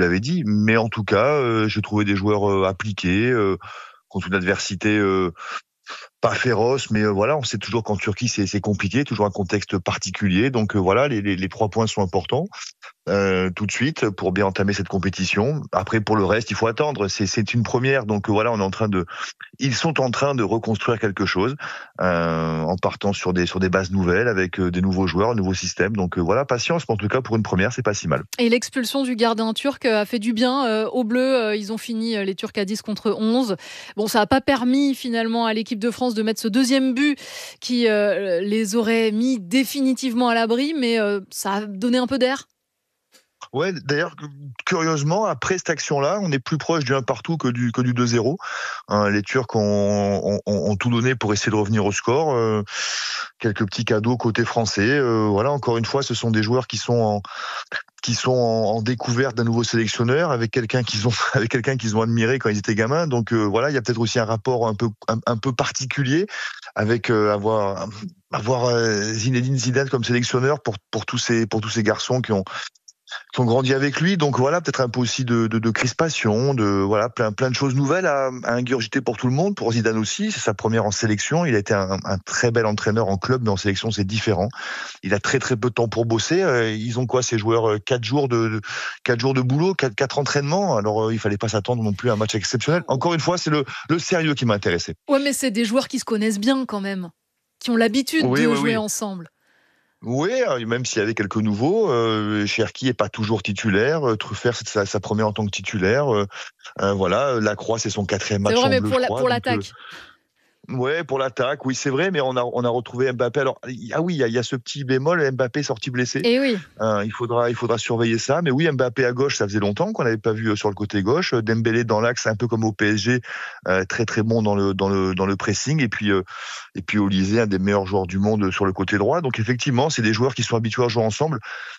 l'avez dit. Mais en tout cas, j'ai trouvé des joueurs appliqués contre une adversité pas féroce, mais voilà, on sait toujours qu'en Turquie c'est compliqué, toujours un contexte particulier. Donc voilà, les 3 points sont importants tout de suite pour bien entamer cette compétition. Après, pour le reste, il faut attendre. C'est une première, donc voilà, ils sont en train de reconstruire quelque chose en partant sur des bases nouvelles avec des nouveaux joueurs, un nouveau système. Donc voilà, patience. Mais en tout cas, pour une première, c'est pas si mal. Et l'expulsion du gardien turc a fait du bien aux Bleus. Ils ont fini les Turcs à 10 contre 11. Bon, ça n'a pas permis finalement à l'équipe de France de mettre ce deuxième but qui les aurait mis définitivement à l'abri, mais ça a donné un peu d'air. Ouais, d'ailleurs, curieusement, après cette action-là, on est plus proche du 1 partout que du 2-0. Les Turcs ont tout donné pour essayer de revenir au score. Quelques petits cadeaux côté français. Voilà, encore une fois, ce sont des joueurs qui sont en découverte d'un nouveau sélectionneur avec quelqu'un qu'ils ont admiré quand ils étaient gamins. Donc voilà, il y a peut-être aussi un rapport un peu particulier avec avoir Zinedine Zidane comme sélectionneur pour tous ces garçons qui ont grandi avec lui. Donc voilà, peut-être un peu aussi de crispation, voilà, plein de choses nouvelles à ingurgiter pour tout le monde, pour Zidane aussi. C'est sa première en sélection. Il a été un très bel entraîneur en club, mais en sélection c'est différent. Il a très très peu de temps pour bosser. Ils ont quoi, ces joueurs, 4 jours de boulot, 4 entraînements. Alors il fallait pas s'attendre non plus à un match exceptionnel. Encore une fois, c'est le sérieux qui m'a intéressé. Ouais, mais c'est des joueurs qui se connaissent bien quand même, qui ont l'habitude de jouer Oui. ensemble. Oui, même s'il y avait quelques nouveaux, Cherki est pas toujours titulaire, Truffert c'est sa première en tant que titulaire, voilà, Lacroix c'est son 4e C'est match vrai, en mais bleu, je crois. pour l'attaque. Ouais, pour l'attaque, oui c'est vrai, mais on a retrouvé Mbappé. Alors il y a ce petit bémol, Mbappé sorti blessé. Et oui. Il faudra surveiller ça. Mais oui, Mbappé à gauche, ça faisait longtemps qu'on n'avait pas vu sur le côté gauche. Dembélé dans l'axe, un peu comme au PSG, très très bon dans le pressing. Et puis Olysée, un des meilleurs joueurs du monde sur le côté droit. Donc effectivement, c'est des joueurs qui sont habitués à jouer ensemble.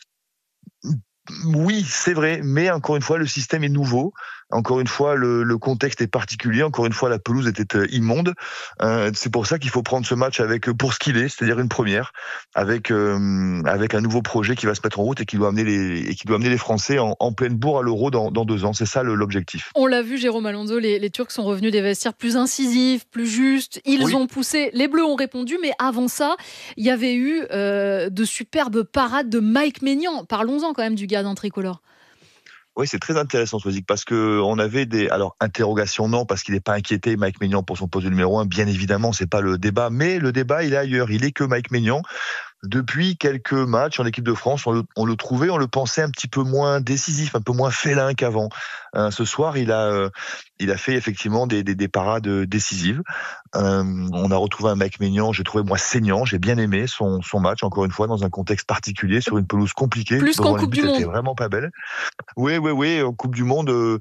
Oui, c'est vrai, mais encore une fois, le système est nouveau. Encore une fois, le contexte est particulier. Encore une fois, la pelouse était immonde. C'est pour ça qu'il faut prendre ce match pour ce qu'il est, c'est-à-dire une première, avec un nouveau projet qui va se mettre en route et qui doit amener les Français en pleine bourre à l'Euro dans 2 ans. C'est ça l'objectif. On l'a vu, Jérôme Alonso, les Turcs sont revenus des vestiaires plus incisifs, plus justes. Ils ont poussé, les Bleus ont répondu, mais avant ça, il y avait eu de superbes parades de Mike Maignan. Parlons-en quand même du gardien tricolore. Oui, c'est très intéressant, Swazik, parce que on avait alors, interrogations, non, parce qu'il n'est pas inquiété, Mike Maignan, pour son poste de numéro 1. Bien évidemment, c'est pas le débat, mais le débat, il est ailleurs. Il est que Mike Maignan, depuis quelques matchs en équipe de France, on le trouvait, on le pensait un petit peu moins décisif, un peu moins félin qu'avant. Ce soir, il a fait effectivement des parades décisives. On a retrouvé un Mike Maignan, j'ai trouvé moi saignant, j'ai bien aimé son match, encore une fois, dans un contexte particulier, sur une pelouse compliquée. Plus qu'en Coupe du Monde. Était vraiment pas belle. Oui, en Coupe du Monde.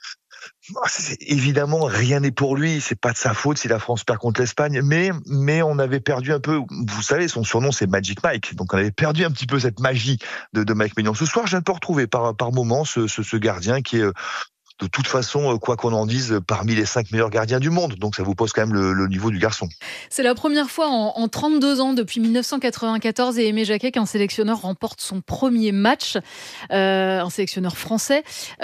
Évidemment, rien n'est pour lui. C'est pas de sa faute si la France perd contre l'Espagne. Mais on avait perdu un peu. Vous savez, son surnom c'est Magic Mike. Donc on avait perdu un petit peu cette magie de Mike Maignan. Ce soir, j'ai un peu retrouvé par moment ce gardien qui est de toute façon, quoi qu'on en dise, parmi les 5 meilleurs gardiens du monde. Donc ça vous pose quand même le niveau du garçon. C'est la première fois en 32 ans, depuis 1994 et Aimé Jacquet, qu'un sélectionneur remporte son premier match, un sélectionneur français.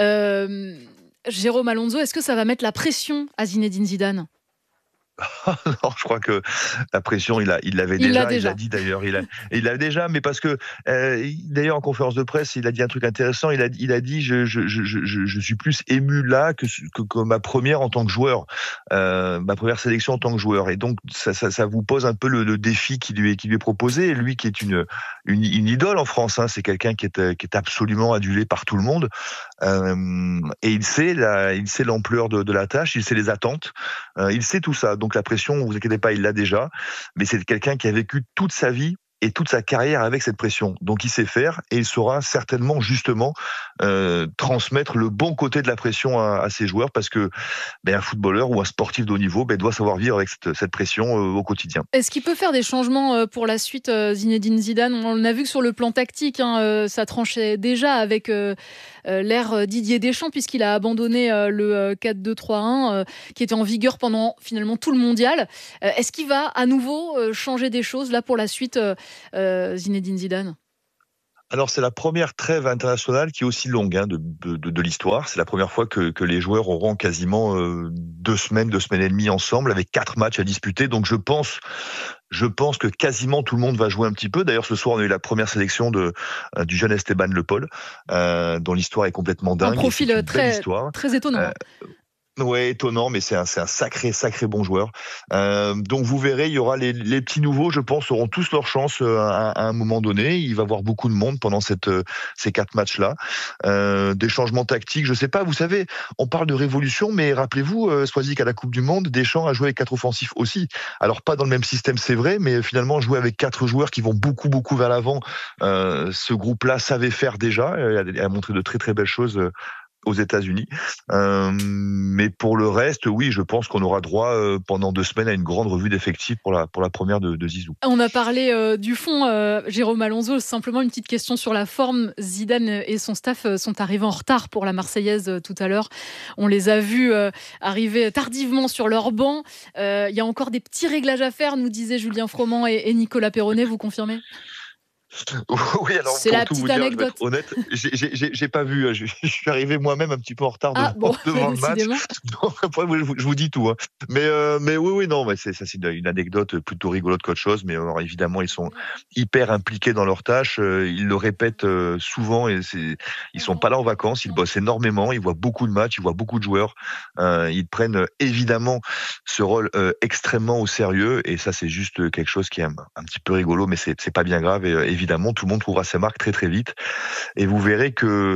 Jérôme Alonso, est-ce que ça va mettre la pression à Zinedine Zidane ? Non, je crois que la pression, il l'avait déjà. Il l'a dit d'ailleurs. Il l'a déjà, mais parce que d'ailleurs en conférence de presse, il a dit un truc intéressant. Il a dit je suis plus ému là que ma première en tant que joueur, ma première sélection en tant que joueur. Et donc ça vous pose un peu le défi qui lui est proposé. Et lui qui est une idole en France, hein, c'est quelqu'un qui est absolument adulé par tout le monde. Et il sait l'ampleur de la tâche, il sait les attentes, il sait tout ça. Donc la pression, vous inquiétez pas, il l'a déjà. Mais c'est quelqu'un qui a vécu toute sa vie et toute sa carrière avec cette pression. Donc il sait faire et il saura certainement justement transmettre le bon côté de la pression à ses joueurs, parce que un footballeur ou un sportif de haut niveau doit savoir vivre avec cette pression au quotidien. Est-ce qu'il peut faire des changements pour la suite, Zinedine Zidane ? On a vu que sur le plan tactique, ça tranchait déjà avec l'ère Didier Deschamps, puisqu'il a abandonné le 4-2-3-1 qui était en vigueur pendant finalement tout le mondial. Est-ce qu'il va à nouveau changer des choses là pour la suite, Zinedine Zidane ? Alors c'est la première trêve internationale qui est aussi longue de l'histoire. C'est la première fois que les joueurs auront quasiment 2 semaines et demie ensemble avec 4 matchs à disputer. Donc je pense que quasiment tout le monde va jouer un petit peu. D'ailleurs ce soir on a eu la première sélection du jeune Esteban Le Pol, dont l'histoire est complètement dingue. Un profil très étonnant. Ouais, étonnant, mais c'est un sacré bon joueur. Donc vous verrez, il y aura les petits nouveaux, je pense, auront tous leur chance à un moment donné. Il va y avoir beaucoup de monde pendant ces 4 matchs-là. Des changements tactiques, je sais pas. Vous savez, on parle de révolution, mais rappelez-vous, Swazik à la Coupe du Monde, Deschamps a joué avec 4 offensifs aussi. Alors pas dans le même système, c'est vrai, mais finalement jouer avec 4 joueurs qui vont beaucoup vers l'avant. Ce groupe-là savait faire déjà, a montré de très belles choses aux États-Unis. Mais pour le reste, oui, je pense qu'on aura droit pendant 2 semaines à une grande revue d'effectifs pour la première de Zizou. On a parlé du fond, Jérôme Alonso. Simplement une petite question sur la forme. Zidane et son staff sont arrivés en retard pour la Marseillaise tout à l'heure. On les a vus arriver tardivement sur leur banc. Il y a encore des petits réglages à faire, nous disaient Julien Froment et Nicolas Perronnet. Vous confirmez ? Oui, alors c'est la petite anecdote. Je vais être honnête, j'ai pas vu. Je suis arrivé moi-même un petit peu en retard devant le match. Donc, après, je vous dis tout. Hein. Mais oui, non, mais c'est une anecdote plutôt rigolote qu'autre chose. Mais alors, évidemment, ils sont hyper impliqués dans leurs tâches. Ils le répètent souvent. Ils sont pas là en vacances. Ils bossent énormément. Ils voient beaucoup de matchs. Ils voient beaucoup de joueurs. Ils prennent évidemment ce rôle extrêmement au sérieux. Et ça, c'est juste quelque chose qui est un petit peu rigolo, mais c'est pas bien grave. Et évidemment, tout le monde trouvera ses marques très vite. Et vous verrez qu'il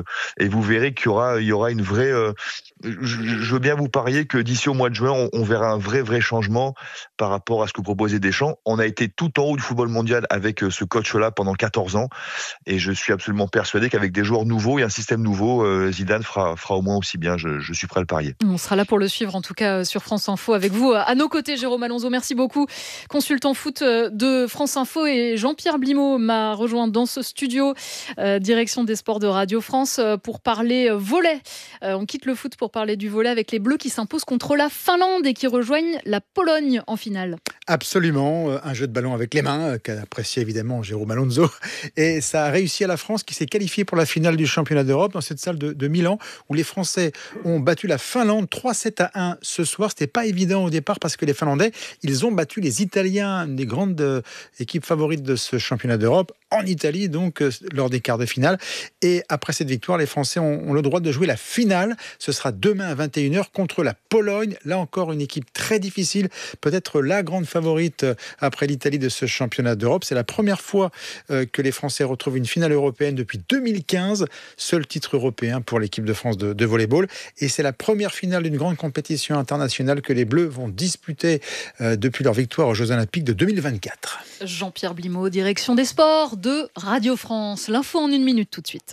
y aura une vraie. Je veux bien vous parier que d'ici au mois de juin, on verra un vrai changement par rapport à ce que proposait Deschamps. On a été tout en haut du football mondial avec ce coach-là pendant 14 ans, et je suis absolument persuadé qu'avec des joueurs nouveaux et un système nouveau, Zidane fera au moins aussi bien. Je suis prêt à le parier. On sera là pour le suivre, en tout cas sur France Info avec vous. À nos côtés, Jérôme Alonso, merci beaucoup. Consultant foot de France Info, et Jean-Pierre Blimaud m'a rejoint dans ce studio, direction des sports de Radio France, pour parler volley. On quitte le foot pour parler du volley avec les Bleus qui s'imposent contre la Finlande et qui rejoignent la Pologne en finale. Absolument, un jeu de ballon avec les mains qu'a apprécié évidemment Jérôme Alonso, et ça a réussi à la France qui s'est qualifiée pour la finale du championnat d'Europe dans cette salle de Milan où les Français ont battu la Finlande 3-7-1 ce soir. C'était pas évident au départ parce que les Finlandais, ils ont battu les Italiens, une des grandes équipes favorites de ce championnat d'Europe, en Italie, donc lors des quarts de finale. Et après cette victoire, les Français ont le droit de jouer la finale. Ce sera demain à 21h contre la Pologne. Là encore, une équipe très difficile, peut-être la grande favorite après l'Italie de ce championnat d'Europe. C'est la première fois que les Français retrouvent une finale européenne depuis 2015. Seul titre européen pour l'équipe de France de volleyball. Et c'est la première finale d'une grande compétition internationale que les Bleus vont disputer depuis leur victoire aux Jeux Olympiques de 2024. Jean-Pierre Blimaud, direction des sports de Radio France. L'info en 1 minute tout de suite.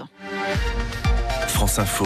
France Info,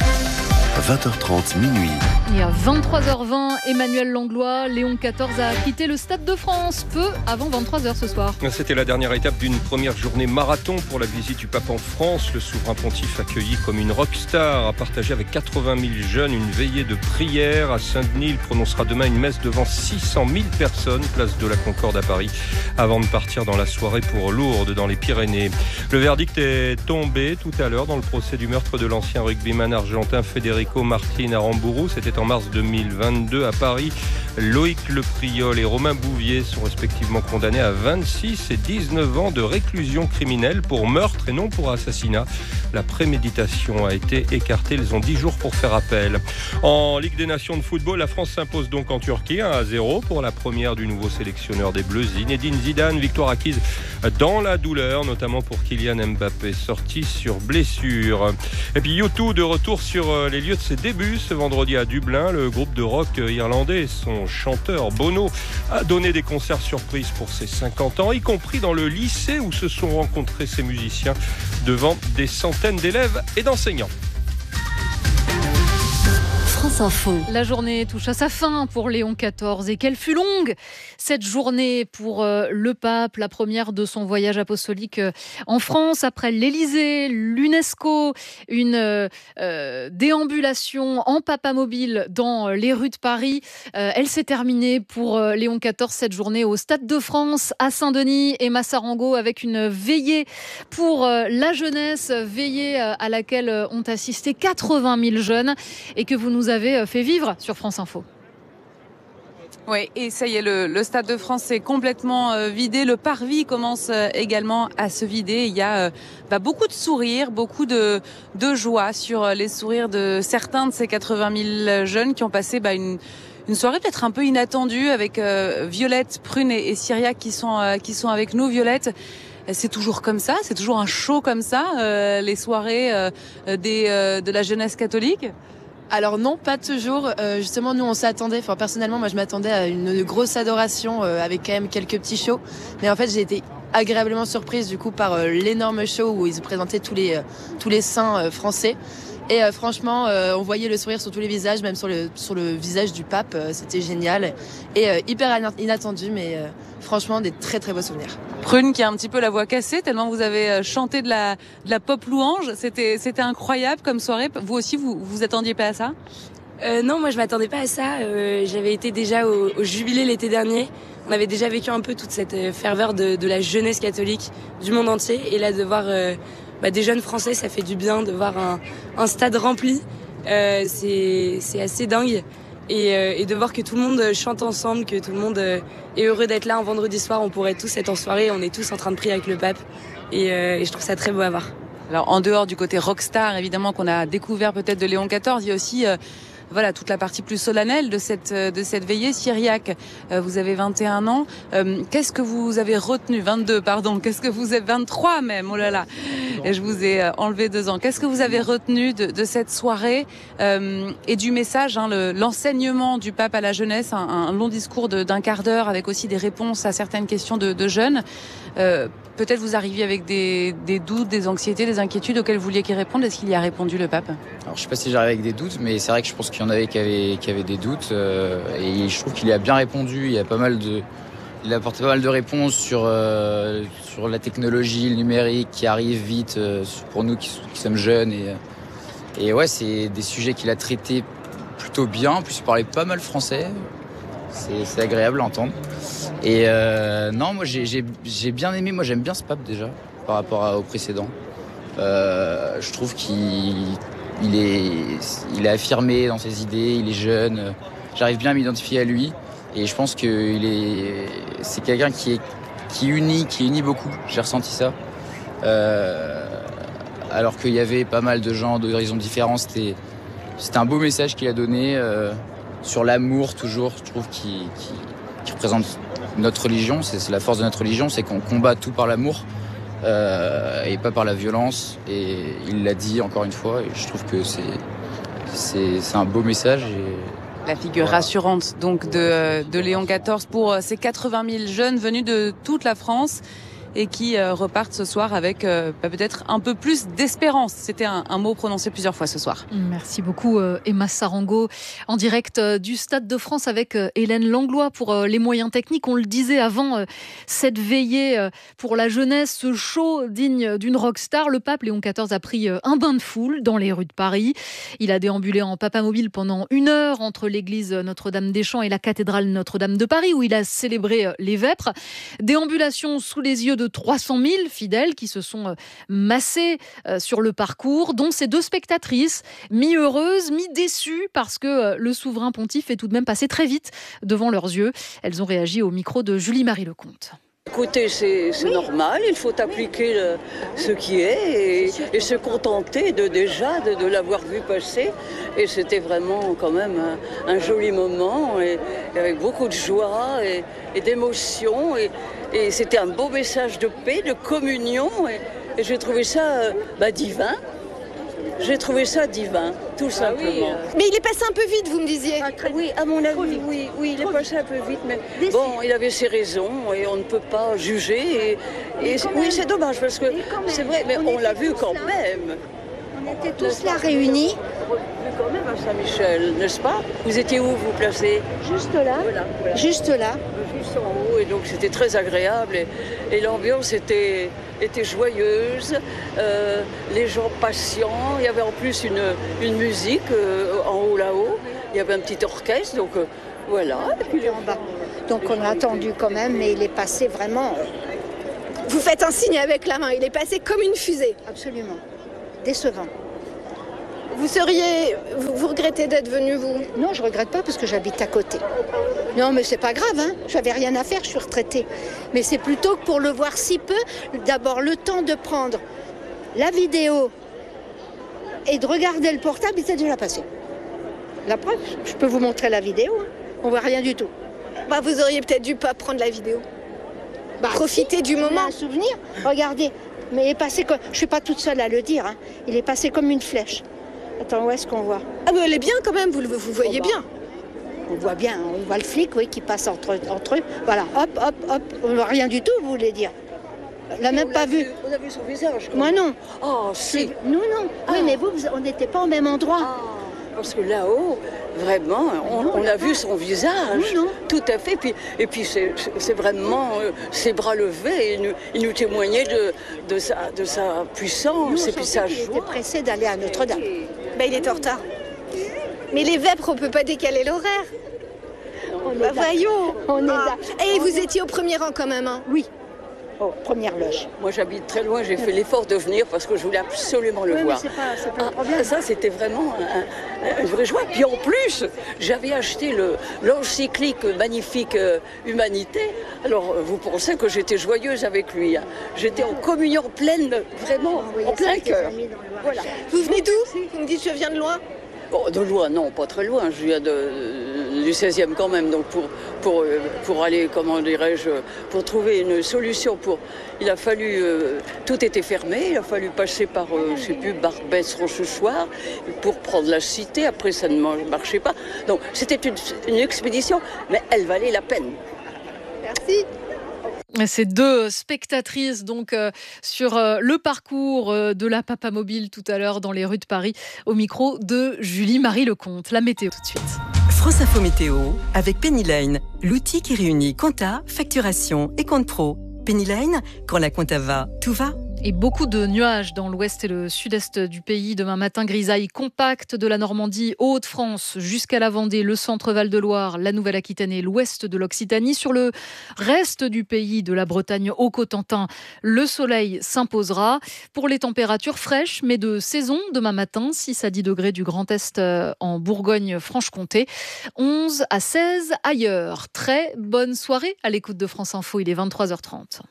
20h30 minuit. Et à 23h20, Emmanuel Langlois, Léon XIV a quitté le Stade de France peu avant 23h ce soir. C'était la dernière étape d'une première journée marathon pour la visite du pape en France. Le souverain pontife, accueilli comme une rockstar, a partagé avec 80 000 jeunes une veillée de prière. À Saint-Denis, il prononcera demain une messe devant 600 000 personnes, place de la Concorde à Paris, avant de partir dans la soirée pour Lourdes, dans les Pyrénées. Le verdict est tombé tout à l'heure dans le procès du meurtre de l'ancien rugbyman argentin Federico Martin Aramburu. C'était en mars 2022 à Paris. Loïc Lepriol et Romain Bouvier sont respectivement condamnés à 26 et 19 ans de réclusion criminelle pour meurtre et non pour assassinat. La préméditation a été écartée. Ils ont 10 jours pour faire appel. En Ligue des Nations de football, la France s'impose donc en Turquie 1-0 pour la première du nouveau sélectionneur des Bleus, Zinedine Zidane. Victoire acquise dans la douleur, notamment pour Kylian Mbappé, sorti sur blessure. Et puis U2 de retour sur les lieux de ses débuts ce vendredi à Dublin. Le groupe de rock irlandais, son chanteur Bono, a donné des concerts surprises pour ses 50 ans, y compris dans le lycée où se sont rencontrés ces musiciens devant des centaines d'élèves et d'enseignants. France France Info. La journée touche à sa fin pour Léon XIV et qu'elle fut longue cette journée pour le pape, la première de son voyage apostolique en France après l'Élysée, l'UNESCO, une déambulation en papamobile dans les rues de Paris. Elle s'est terminée pour Léon XIV cette journée au Stade de France à Saint-Denis et Massarango avec une veillée pour la jeunesse, veillée à laquelle ont assisté 80 000 jeunes et que vous nous avez fait vivre sur France Info. Oui, et ça y est, le Stade de France est complètement vidé. Le parvis commence également à se vider. Il y a beaucoup de sourires, beaucoup de joie sur les sourires de certains de ces 80 000 jeunes qui ont passé une soirée peut-être un peu inattendue avec Violette, Prune et Cyriaque qui sont avec nous. Violette, c'est toujours comme ça, c'est toujours un show comme ça, les soirées de la jeunesse catholique? Alors non, pas toujours. Justement, nous on s'attendait, enfin personnellement, moi je m'attendais à une grosse adoration avec quand même quelques petits shows. Mais en fait, j'ai été agréablement surprise du coup par l'énorme show où ils présentaient tous les saints français. Et franchement, on voyait le sourire sur tous les visages, même sur le visage du pape. C'était génial et hyper inattendu, mais franchement des très très beaux souvenirs. Prune qui a un petit peu la voix cassée tellement vous avez chanté de la pop louange. C'était incroyable comme soirée. Vous aussi, vous attendiez pas à ça? Non, moi je m'attendais pas à ça. J'avais été déjà au Jubilé l'été dernier. On avait déjà vécu un peu toute cette ferveur de la jeunesse catholique du monde entier. Et là de voir des jeunes Français, ça fait du bien de voir un stade rempli. C'est assez dingue. Et de voir que tout le monde chante ensemble, que tout le monde est heureux d'être là un vendredi soir. On pourrait tous être en soirée, on est tous en train de prier avec le pape. Et je trouve ça très beau à voir. Alors en dehors du côté rockstar, évidemment, qu'on a découvert peut-être de Léon XIV, il y a aussi toute la partie plus solennelle de cette veillée. Cyriaque, vous avez 21 ans. Qu'est-ce que vous avez retenu? 22, pardon. Qu'est-ce que vous avez 23 même? Oh là là. Et je vous ai enlevé 2 ans. Qu'est-ce que vous avez retenu de cette soirée et du message, l'enseignement du pape à la jeunesse, un long discours d'un quart d'heure avec aussi des réponses à certaines questions de jeunes. Peut-être vous arriviez avec des doutes, des anxiétés, des inquiétudes auxquelles vous vouliez qu'il réponde. Est-ce qu'il y a répondu, le pape? Alors je sais pas si j'arrive avec des doutes, mais c'est vrai que je pense qu'il y en avait qui avaient des doutes. Et je trouve qu'il a bien répondu. Il a apporté pas mal de réponses sur la technologie, le numérique qui arrive vite pour nous qui sommes jeunes. Et ouais, c'est des sujets qu'il a traités plutôt bien. En plus, il parlait pas mal français. C'est agréable à entendre. Et non, moi j'ai bien aimé. Moi j'aime bien ce pape déjà par rapport au précédent. Je trouve qu'il est affirmé dans ses idées. Il est jeune. J'arrive bien à m'identifier à lui. Et je pense que c'est quelqu'un qui unit beaucoup. J'ai ressenti ça. Alors qu'il y avait pas mal de gens d'horizons différents. C'était un beau message qu'il a donné sur l'amour toujours. Je trouve qu'il représente notre religion. C'est la force de notre religion, c'est qu'on combat tout par l'amour et pas par la violence. Et il l'a dit encore une fois. Et je trouve que c'est un beau message. La figure rassurante donc de Léon XIV pour ces 80 000 jeunes venus de toute la France et qui repartent ce soir avec peut-être un peu plus d'espérance. C'était un mot prononcé plusieurs fois ce soir. Merci beaucoup Emma Sarango, en direct du Stade de France avec Hélène Langlois pour les moyens techniques. On le disait avant, cette veillée pour la jeunesse, ce show digne d'une rockstar. Le pape Léon XIV a pris un bain de foule dans les rues de Paris. Il a déambulé en papamobile pendant 1 heure entre l'église Notre-Dame-des-Champs et la cathédrale Notre-Dame de Paris où il a célébré les vêpres. Déambulation sous les yeux de 300 000 fidèles qui se sont massés sur le parcours, dont ces 2 spectatrices, mi-heureuses, mi-déçues, parce que le souverain pontife est tout de même passé très vite devant leurs yeux. Elles ont réagi au micro de Julie-Marie Lecomte. Écoutez, c'est normal, il faut appliquer ce qui est et se contenter de l'avoir vu passer. Et c'était vraiment quand même un joli moment et avec beaucoup de joie et d'émotion. Et c'était un beau message de paix, de communion. Et j'ai trouvé ça divin. J'ai trouvé ça divin, tout simplement. Mais il est passé un peu vite, vous me disiez. Oui, à mon avis, oui, il est passé un peu vite. Mais bon, il avait ses raisons et on ne peut pas juger. Et oui, c'est dommage parce que c'est vrai, mais on l'a vu quand même. On était tous là réunis. Quand même un Mont-Saint-Michel, n'est-ce pas? Vous étiez où, vous placés? Juste là, voilà. juste là. Juste en haut, et donc c'était très agréable et l'ambiance était joyeuse, les gens patients, il y avait en plus une musique en haut là-haut, il y avait un petit orchestre, donc voilà. Et puis En bas. Donc on a attendu quand même, mais il est passé vraiment... Vous faites un signe avec la main, il est passé comme une fusée. Absolument. Décevant. Vous regrettez d'être venu, vous? Non, je regrette pas parce que j'habite à côté. Non, mais c'est pas grave, hein. J'avais rien à faire, je suis retraitée. Mais c'est plutôt que pour le voir si peu, d'abord le temps de prendre la vidéo et de regarder le portable, il s'est déjà passé. La preuve, je peux vous montrer la vidéo, hein. On voit rien du tout. Bah, vous auriez peut-être dû pas prendre la vidéo. Profitez du moment. Un souvenir, regardez. Mais il est passé comme... Je suis pas toute seule à le dire, hein. Il est passé comme une flèche. Attends, où est-ce qu'on voit? Ah mais elle est bien quand même, vous voyez bien. On voit bien, on voit le flic, oui, qui passe entre eux. Voilà, hop, hop, hop. On voit rien du tout, vous voulez dire. On l'a même pas vu. On a vu son visage. Moi non. Oh, si. Nous non. Ah. Oui, mais vous on n'était pas au même endroit. Ah, parce que là-haut, vraiment, on a vu son visage. Non. Tout à fait. Et puis c'est vraiment ses bras levés. Il nous témoignait de sa puissance et puis sa joie. Il était pressé d'aller à Notre-Dame. Bah, il est en retard. Mais les vêpres, on peut pas décaler l'horaire. Bah, voyons. On est là. Et vous étiez au premier rang quand même, hein? Oui. Oh, première loge. Moi, j'habite très loin, j'ai fait l'effort de venir parce que je voulais absolument le voir. Mais c'est pas un problème. Ça, c'était vraiment une vraie joie. Puis en plus, j'avais acheté l'encyclique magnifique Humanité. Alors, vous pensez que j'étais joyeuse avec lui. Hein. J'étais en communion pleine, vraiment, en plein cœur. Voilà. Vous venez d'où? Vous me dites je viens de loin? Bon, de loin, non, pas très loin. Je viens du 16e quand même. Donc pour aller, comment dirais-je, pour trouver une solution, il a fallu, tout était fermé. Il a fallu passer par, je sais plus, Barbès, Rochechouart, pour prendre la cité. Après, ça ne marchait pas. Donc c'était une expédition, mais elle valait la peine. Merci. Ces deux spectatrices donc sur le parcours de la Papamobile tout à l'heure dans les rues de Paris au micro de Julie-Marie Lecomte. La météo tout de suite. France Info Météo avec Pennyline, l'outil qui réunit compta, facturation et compte pro. Pennyline, quand la compta va, tout va. Et beaucoup de nuages dans l'ouest et le sud-est du pays. Demain matin, grisaille compacte de la Normandie, Hauts-de-France jusqu'à la Vendée, le centre Val-de-Loire, la Nouvelle-Aquitaine et l'ouest de l'Occitanie. Sur le reste du pays, de la Bretagne au Cotentin, le soleil s'imposera. Pour les températures fraîches, mais de saison, demain matin, 6 à 10 degrés du Grand Est en Bourgogne-Franche-Comté, 11 à 16 ailleurs. Très bonne soirée à l'écoute de France Info, il est 23h30.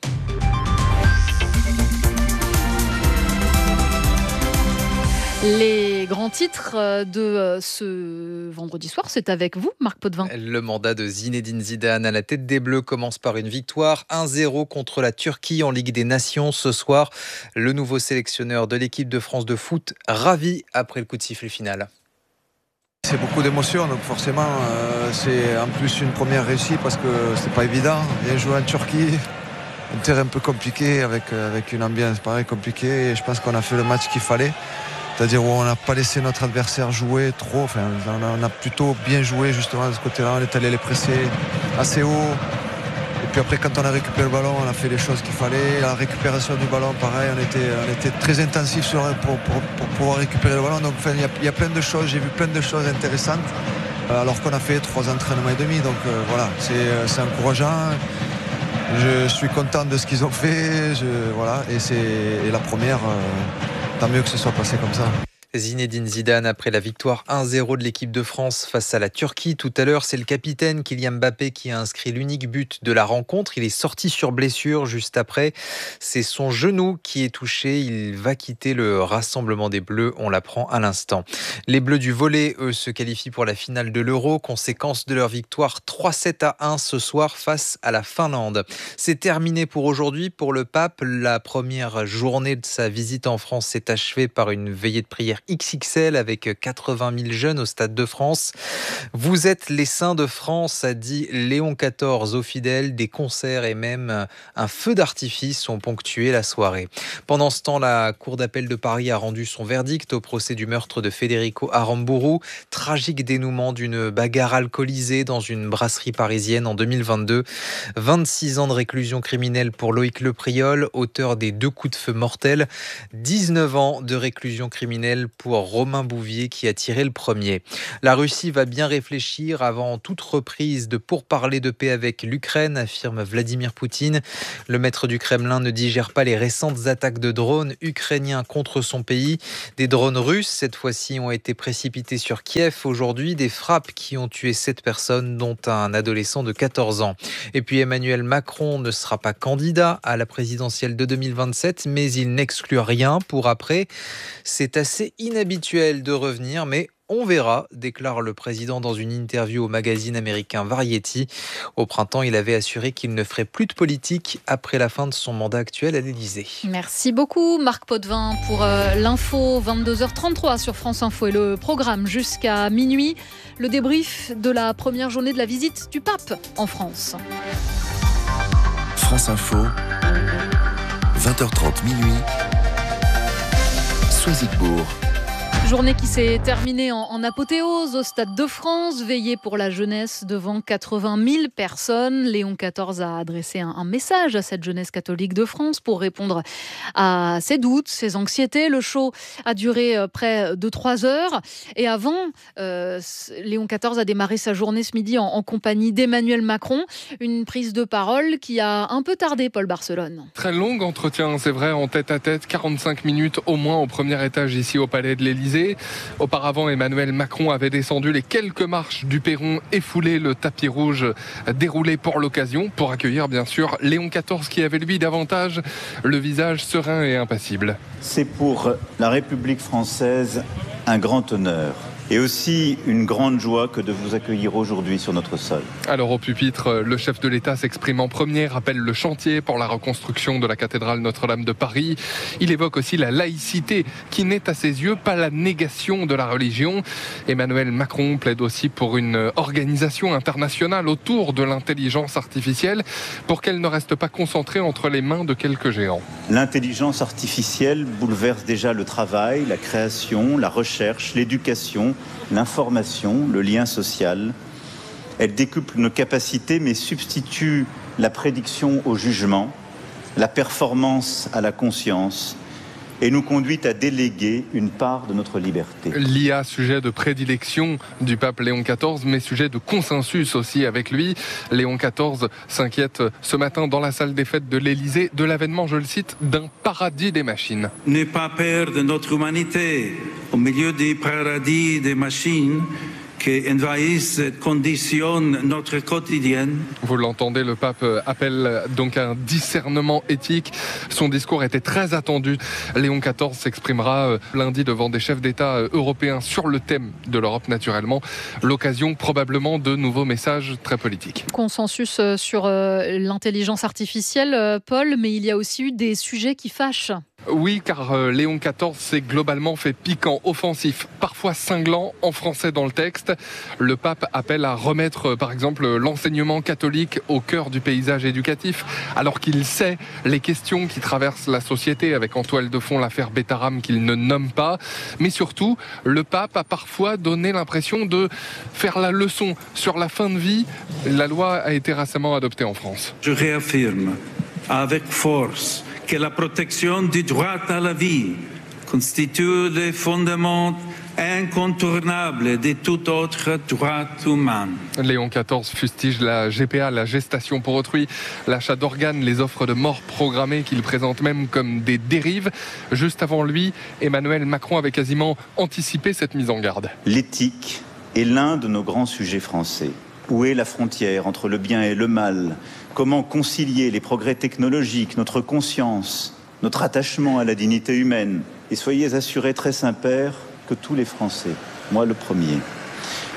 Les grands titres de ce vendredi soir, c'est avec vous, Marc Potvin. Le mandat de Zinedine Zidane à la tête des Bleus commence par une victoire 1-0 contre la Turquie en Ligue des Nations ce soir. Le nouveau sélectionneur de l'équipe de France de foot, ravi après le coup de sifflet final. C'est beaucoup d'émotions, donc forcément c'est en plus une première réussite parce que c'est pas évident. Bien joué en Turquie, un terrain un peu compliqué avec une ambiance pareil compliquée. Et je pense qu'on a fait le match qu'il fallait. C'est-à-dire où on n'a pas laissé notre adversaire jouer trop. Enfin, on a plutôt bien joué justement de ce côté-là. On est allé les presser assez haut. Et puis après, quand on a récupéré le ballon, on a fait les choses qu'il fallait. La récupération du ballon, pareil, on était très intensif pour pouvoir récupérer le ballon. Donc enfin, il y a plein de choses. J'ai vu plein de choses intéressantes. Alors qu'on a fait 3 entraînements et demi. Donc voilà, c'est encourageant. Je suis content de ce qu'ils ont fait. Voilà, et la première... tant mieux que ce soit passé comme ça. Zinedine Zidane après la victoire 1-0 de l'équipe de France face à la Turquie. Tout à l'heure, c'est le capitaine Kylian Mbappé qui a inscrit l'unique but de la rencontre. Il est sorti sur blessure juste après. C'est son genou qui est touché. Il va quitter le rassemblement des Bleus. On l'apprend à l'instant. Les Bleus du volley, eux, se qualifient pour la finale de l'Euro. Conséquence de leur victoire 3-7-1 ce soir face à la Finlande. C'est terminé pour aujourd'hui. Pour le pape, la première journée de sa visite en France s'est achevée par une veillée de prière devenir XXL avec 80 000 jeunes au Stade de France. Vous êtes les saints de France, a dit Léon XIV aux fidèles. Des concerts et même un feu d'artifice ont ponctué la soirée. Pendant ce temps, la Cour d'appel de Paris a rendu son verdict au procès du meurtre de Federico Aramburu. Tragique dénouement d'une bagarre alcoolisée dans une brasserie parisienne en 2022. 26 ans de réclusion criminelle pour Loïc Lepriol, auteur des 2 coups de feu mortels. 19 ans de réclusion criminelle pour Romain Bouvier qui a tiré le premier. La Russie va bien réfléchir avant toute reprise de pourparlers de paix avec l'Ukraine, affirme Vladimir Poutine. Le maître du Kremlin ne digère pas les récentes attaques de drones ukrainiens contre son pays. Des drones russes, cette fois-ci, ont été précipités sur Kiev aujourd'hui. Des frappes qui ont tué 7 personnes, dont un adolescent de 14 ans. Et puis Emmanuel Macron ne sera pas candidat à la présidentielle de 2027, mais il n'exclut rien pour après. C'est assez inhabituel de revenir, mais on verra, déclare le président dans une interview au magazine américain Variety. Au printemps, il avait assuré qu'il ne ferait plus de politique après la fin de son mandat actuel à l'Élysée. Merci beaucoup Marc Potvin pour l'info. 22h33 sur France Info et le programme jusqu'à minuit. Le débrief de la première journée de la visite du pape en France. France Info, 20h30 minuit, Soisigbourg. Journée qui s'est terminée en apothéose au Stade de France, veillée pour la jeunesse devant 80 000 personnes. Léon XIV a adressé un message à cette jeunesse catholique de France pour répondre à ses doutes, ses anxiétés. Le show a duré près de 3 heures. Et avant, Léon XIV a démarré sa journée ce midi en compagnie d'Emmanuel Macron. Une prise de parole qui a un peu tardé, Paul Barcelone. Très long entretien, c'est vrai, en tête-à-tête, 45 minutes au moins au premier étage ici au Palais de l'Élysée. Auparavant, Emmanuel Macron avait descendu les quelques marches du perron et foulé le tapis rouge déroulé pour l'occasion, pour accueillir bien sûr Léon XIV qui avait lui davantage le visage serein et impassible. C'est pour la République française un grand honneur et aussi une grande joie que de vous accueillir aujourd'hui sur notre sol. Alors au pupitre, le chef de l'État s'exprime en premier, rappelle le chantier pour la reconstruction de la cathédrale Notre-Dame de Paris. Il évoque aussi la laïcité qui n'est à ses yeux pas la négation de la religion. Emmanuel Macron plaide aussi pour une organisation internationale autour de l'intelligence artificielle pour qu'elle ne reste pas concentrée entre les mains de quelques géants. L'intelligence artificielle bouleverse déjà le travail, la création, la recherche, l'éducation, l'information, le lien social. Elle décuple nos capacités mais substitue la prédiction au jugement, la performance à la conscience et nous conduit à déléguer une part de notre liberté. L'IA, sujet de prédilection du pape Léon XIV, mais sujet de consensus aussi avec lui. Léon XIV s'inquiète ce matin dans la salle des fêtes de l'Élysée de l'avènement, je le cite, d'un paradis des machines. Ne pas perdre notre humanité au milieu du paradis des machines qui envahissent, conditionnent notre quotidien. Vous l'entendez, le pape appelle donc à un discernement éthique. Son discours était très attendu. Léon XIV s'exprimera lundi devant des chefs d'État européens sur le thème de l'Europe naturellement. L'occasion probablement de nouveaux messages très politiques. Consensus sur l'intelligence artificielle, Paul, mais il y a aussi eu des sujets qui fâchent. Oui, car Léon XIV s'est globalement fait piquant, offensif, parfois cinglant en français dans le texte. Le pape appelle à remettre, par exemple, l'enseignement catholique au cœur du paysage éducatif, alors qu'il sait les questions qui traversent la société, avec en toile de fond l'affaire Bétaram qu'il ne nomme pas. Mais surtout, le pape a parfois donné l'impression de faire la leçon sur la fin de vie. La loi a été récemment adoptée en France. Je réaffirme avec force que la protection du droit à la vie constitue le fondement incontournable de tout autre droit humain. Léon XIV fustige la GPA, la gestation pour autrui, l'achat d'organes, les offres de mort programmées qu'il présente même comme des dérives. Juste avant lui, Emmanuel Macron avait quasiment anticipé cette mise en garde. L'éthique est l'un de nos grands sujets français. Où est la frontière entre le bien et le mal ? Comment concilier les progrès technologiques, notre conscience, notre attachement à la dignité humaine ? Et soyez assurés, très Saint-Père, que tous les Français, moi le premier,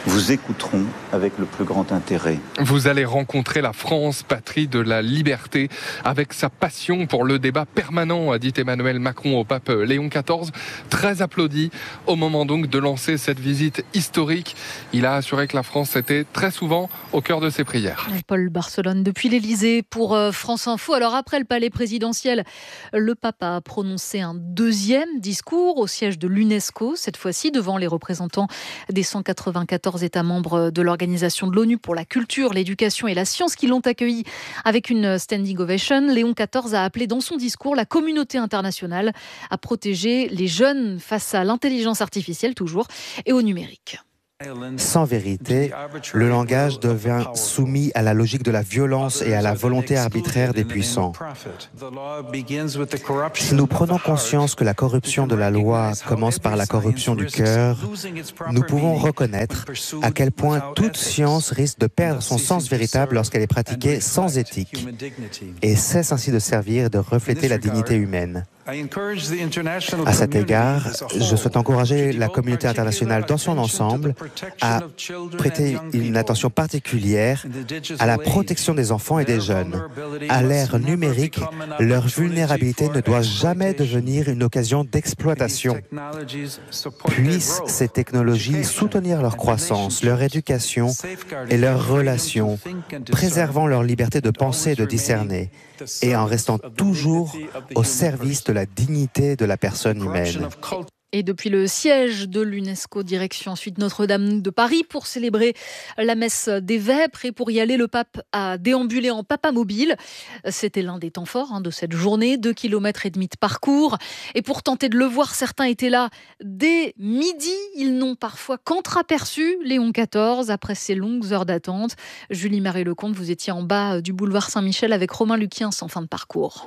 vous écouteront avec le plus grand intérêt. Vous allez rencontrer la France, patrie de la liberté, avec sa passion pour le débat permanent, a dit Emmanuel Macron au pape Léon XIV, très applaudi au moment donc de lancer cette visite historique. Il a assuré que la France était très souvent au cœur de ses prières. Paul Barcelone depuis l'Elysée pour France Info. Alors après le palais présidentiel, le pape a prononcé un deuxième discours au siège de l'UNESCO, cette fois-ci devant les représentants des 194 États membres de l'Organisation de l'ONU pour la culture, l'éducation et la science qui l'ont accueilli avec une standing ovation. Léon XIV a appelé dans son discours la communauté internationale à protéger les jeunes face à l'intelligence artificielle toujours et au numérique. Sans vérité, le langage devient soumis à la logique de la violence et à la volonté arbitraire des puissants. Si nous prenons conscience que la corruption de la loi commence par la corruption du cœur, nous pouvons reconnaître à quel point toute science risque de perdre son sens véritable lorsqu'elle est pratiquée sans éthique et cesse ainsi de servir et de refléter la dignité humaine. À cet égard, je souhaite encourager la communauté internationale dans son ensemble à prêter une attention particulière à la protection des enfants et des jeunes. À l'ère numérique, leur vulnérabilité ne doit jamais devenir une occasion d'exploitation. Puissent ces technologies soutenir leur croissance, leur éducation et leurs relations, préservant leur liberté de penser et de discerner, et en restant toujours au service de la dignité de la personne humaine. Et depuis le siège de l'UNESCO, direction ensuite Notre-Dame de Paris pour célébrer la messe des Vêpres. Et pour y aller, le pape a déambulé en papamobile. C'était l'un des temps forts de cette journée, 2,5 km de parcours. Et pour tenter de le voir, certains étaient là dès midi. Ils n'ont parfois qu'entreaperçu Léon XIV après ces longues heures d'attente. Julie-Marie Lecomte, vous étiez en bas du boulevard Saint-Michel avec Romain Luquiens en fin de parcours.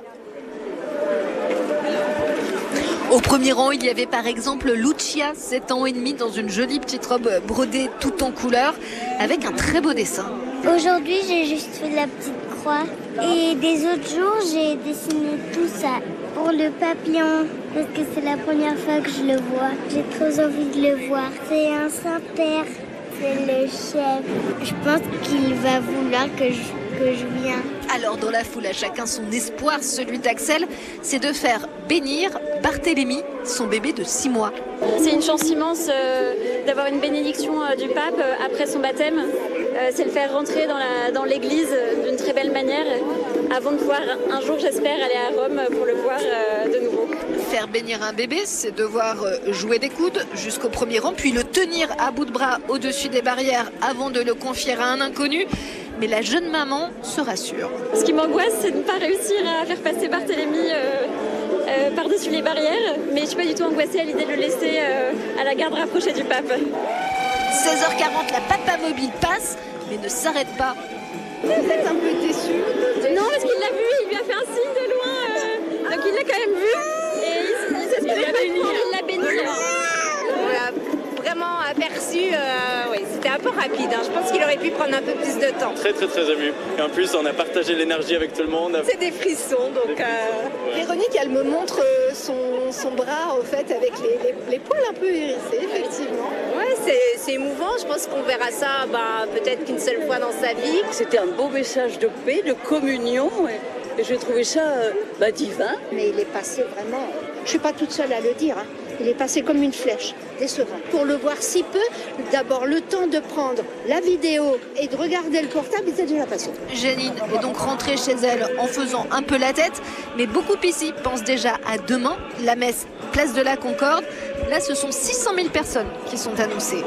Au premier rang, il y avait par exemple Lucia, 7 ans et demi, dans une jolie petite robe brodée tout en couleur, avec un très beau dessin. Aujourd'hui, j'ai juste fait la petite croix. Et des autres jours, j'ai dessiné tout ça pour le papillon, parce que c'est la première fois que je le vois. J'ai trop envie de le voir. C'est un Saint-Père, c'est le chef. Je pense qu'il va vouloir que je vienne. Alors dans la foule, à chacun son espoir, celui d'Axel, c'est de faire bénir Barthélemy, son bébé de 6 mois. C'est une chance immense d'avoir une bénédiction du pape après son baptême. C'est le faire rentrer dans l'église d'une très belle manière avant de pouvoir un jour, j'espère, aller à Rome pour le voir de nouveau. Faire bénir un bébé, c'est devoir jouer des coudes jusqu'au premier rang, puis le tenir à bout de bras au-dessus des barrières avant de le confier à un inconnu. Mais la jeune maman se rassure. Ce qui m'angoisse, c'est de ne pas réussir à faire passer Barthélemy par-dessus les barrières. Mais je ne suis pas du tout angoissée à l'idée de le laisser à la garde rapprochée du pape. 16h40, la papamobile passe, mais ne s'arrête pas. Vous êtes un peu déçue? Non, parce qu'il l'a vu, il lui a fait un signe de loin. Donc il l'a quand même vu. Et il l'a béni. On l'a vraiment aperçu, oui, c'était un peu rapide. Je pense qu'il aurait pu prendre un peu plus de temps. Très ému. Et en plus, on a partagé l'énergie avec tout le monde. C'est des frissons. Donc, Véronique, elle me montre son bras, en fait, avec les poils un peu hérissés, effectivement. Ouais, c'est émouvant. Je pense qu'on verra ça peut-être qu'une seule fois dans sa vie. C'était un beau message de paix, de communion. Et j'ai trouvé ça divin. Mais il est passé vraiment... Je ne suis pas toute seule à le dire. Il est passé comme une flèche, décevant. Pour le voir si peu, d'abord le temps de prendre la vidéo et de regarder le portable, il était déjà passé. Janine est donc rentrée chez elle en faisant un peu la tête, mais beaucoup ici pensent déjà à demain, la messe place de la Concorde. Là, ce sont 600 000 personnes qui sont annoncées.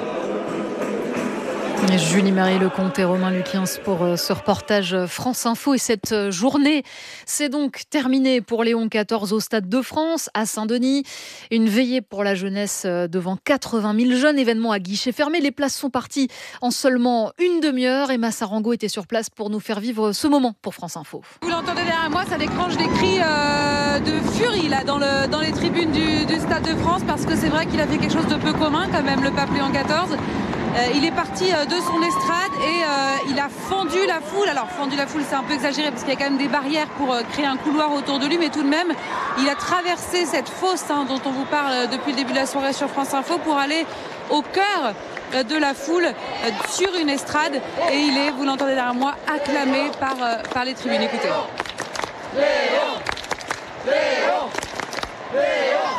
Julie-Marie Lecomte et Romain Luquiens pour ce reportage France Info. Et cette journée, c'est donc terminé pour Léon XIV au Stade de France, à Saint-Denis. Une veillée pour la jeunesse devant 80 000 jeunes, événement à guichet fermé. Les places sont parties en seulement une demi-heure. Emma Sarango était sur place pour nous faire vivre ce moment pour France Info. Vous l'entendez derrière moi, ça déclenche des cris de furie là, dans les tribunes du Stade de France, parce que c'est vrai qu'il a fait quelque chose de peu commun quand même, le pape Léon XIV. Il est parti de son estrade et il a fendu la foule. Alors fendu la foule, c'est un peu exagéré parce qu'il y a quand même des barrières pour créer un couloir autour de lui, mais tout de même, il a traversé cette fosse dont on vous parle depuis le début de la soirée sur France Info pour aller au cœur de la foule sur une estrade et il est, vous l'entendez derrière moi, acclamé par les tribunes. Écoutez. Léon, Léon, Léon,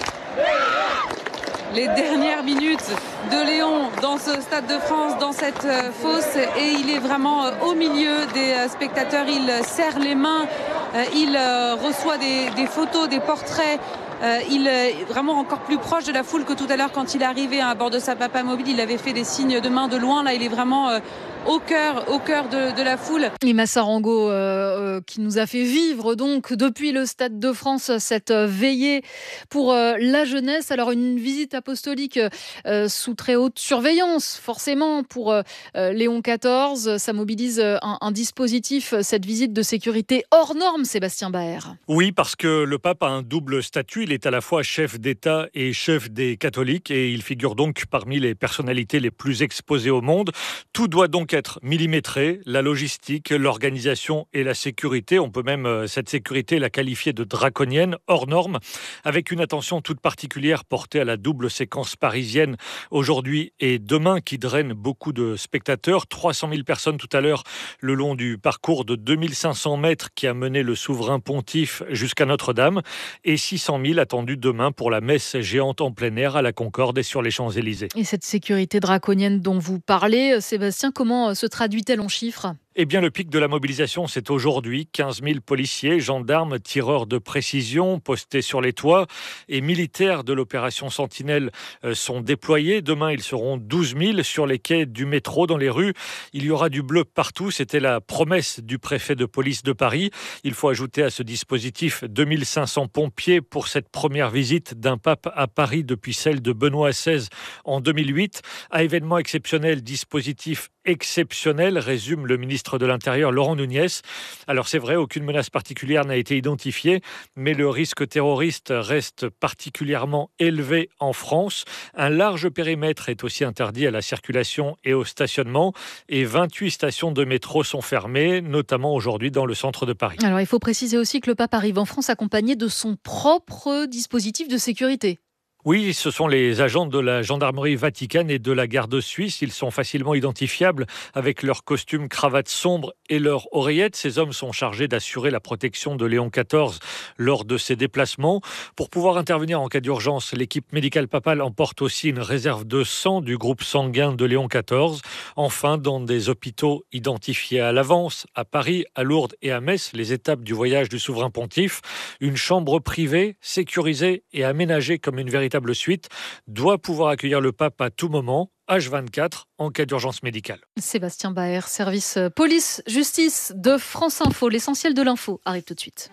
Léon. Les dernières minutes de Léon dans ce Stade de France, dans cette fosse, et il est vraiment au milieu des spectateurs. Il serre les mains, il reçoit des photos, des portraits. Il est vraiment encore plus proche de la foule que tout à l'heure quand il est arrivé à bord de sa Papamobile. Il avait fait des signes de main de loin. Là, il est vraiment au cœur de la foule. Et Massarango qui nous a fait vivre donc depuis le Stade de France cette veillée pour la jeunesse. Alors une visite apostolique sous très haute surveillance forcément pour Léon XIV. Ça mobilise un dispositif, cette visite de sécurité hors norme, Sébastien Baer. Oui, parce que le pape a un double statut. Il est à la fois chef d'État et chef des catholiques et il figure donc parmi les personnalités les plus exposées au monde. Tout doit donc être millimétré, la logistique, l'organisation et la sécurité. On peut même, cette sécurité, la qualifier de draconienne, hors norme, avec une attention toute particulière portée à la double séquence parisienne aujourd'hui et demain qui draine beaucoup de spectateurs. 300 000 personnes tout à l'heure le long du parcours de 2500 mètres qui a mené le souverain pontife jusqu'à Notre-Dame et 600 000 attendus demain pour la messe géante en plein air à la Concorde et sur les Champs-Élysées. Et cette sécurité draconienne dont vous parlez, Sébastien, comment se traduit-elle en chiffres ? Eh bien, le pic de la mobilisation, c'est aujourd'hui. 15 000 policiers, gendarmes, tireurs de précision postés sur les toits et militaires de l'opération Sentinelle sont déployés. Demain, ils seront 12 000 sur les quais du métro, dans les rues. Il y aura du bleu partout. C'était la promesse du préfet de police de Paris. Il faut ajouter à ce dispositif 2500 pompiers pour cette première visite d'un pape à Paris depuis celle de Benoît XVI en 2008. À événement exceptionnel, dispositif exceptionnel, résume le ministre de l'Intérieur Laurent Nunez. Alors c'est vrai, aucune menace particulière n'a été identifiée, mais le risque terroriste reste particulièrement élevé en France. Un large périmètre est aussi interdit à la circulation et au stationnement et 28 stations de métro sont fermées, notamment aujourd'hui dans le centre de Paris. Alors il faut préciser aussi que le pape arrive en France accompagné de son propre dispositif de sécurité. Oui, ce sont les agents de la gendarmerie vaticane et de la garde suisse. Ils sont facilement identifiables avec leurs costumes, cravates sombres et leurs oreillettes. Ces hommes sont chargés d'assurer la protection de Léon XIV lors de ses déplacements. Pour pouvoir intervenir en cas d'urgence, l'équipe médicale papale emporte aussi une réserve de sang du groupe sanguin de Léon XIV. Enfin, dans des hôpitaux identifiés à l'avance, à Paris, à Lourdes et à Metz, les étapes du voyage du souverain pontife, une chambre privée, sécurisée et aménagée comme une véritable suite doit pouvoir accueillir le pape à tout moment, H24, en cas d'urgence médicale. Sébastien Baer, service police-justice de France Info. L'essentiel de l'info arrive tout de suite.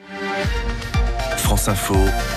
France Info,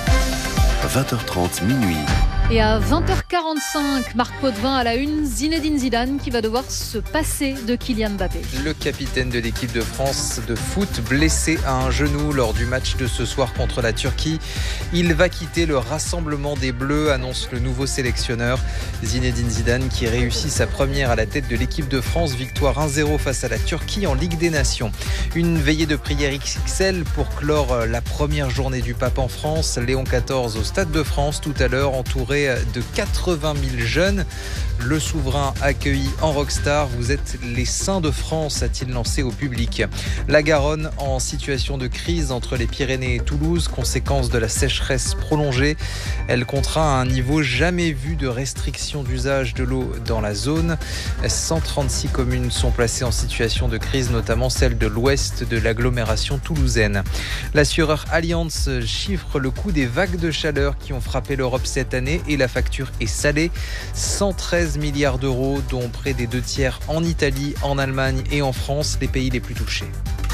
20h30 minuit. Et à 20h45, Marc Potvin à la une, Zinedine Zidane qui va devoir se passer de Kylian Mbappé. Le capitaine de l'équipe de France de foot, blessé à un genou lors du match de ce soir contre la Turquie. Il va quitter le rassemblement des Bleus, annonce le nouveau sélectionneur. Zinedine Zidane qui réussit sa première à la tête de l'équipe de France. Victoire 1-0 face à la Turquie en Ligue des Nations. Une veillée de prière XXL pour clore la première journée du pape en France. Léon XIV au Stade de France tout à l'heure, entouré de 80 000 jeunes. Le souverain accueilli en rockstar. Vous êtes les saints de France, a-t-il lancé au public. La Garonne en situation de crise entre les Pyrénées et Toulouse, conséquence de la sécheresse prolongée. Elle comptera un niveau jamais vu de restriction d'usage de l'eau dans la zone. 136 communes sont placées en situation de crise, notamment celle de l'ouest de l'agglomération toulousaine. L'assureur Allianz chiffre le coût des vagues de chaleur qui ont frappé l'Europe cette année et la facture est salée. 113 milliards d'euros, dont près des 2/3 en Italie, en Allemagne et en France, les pays les plus touchés.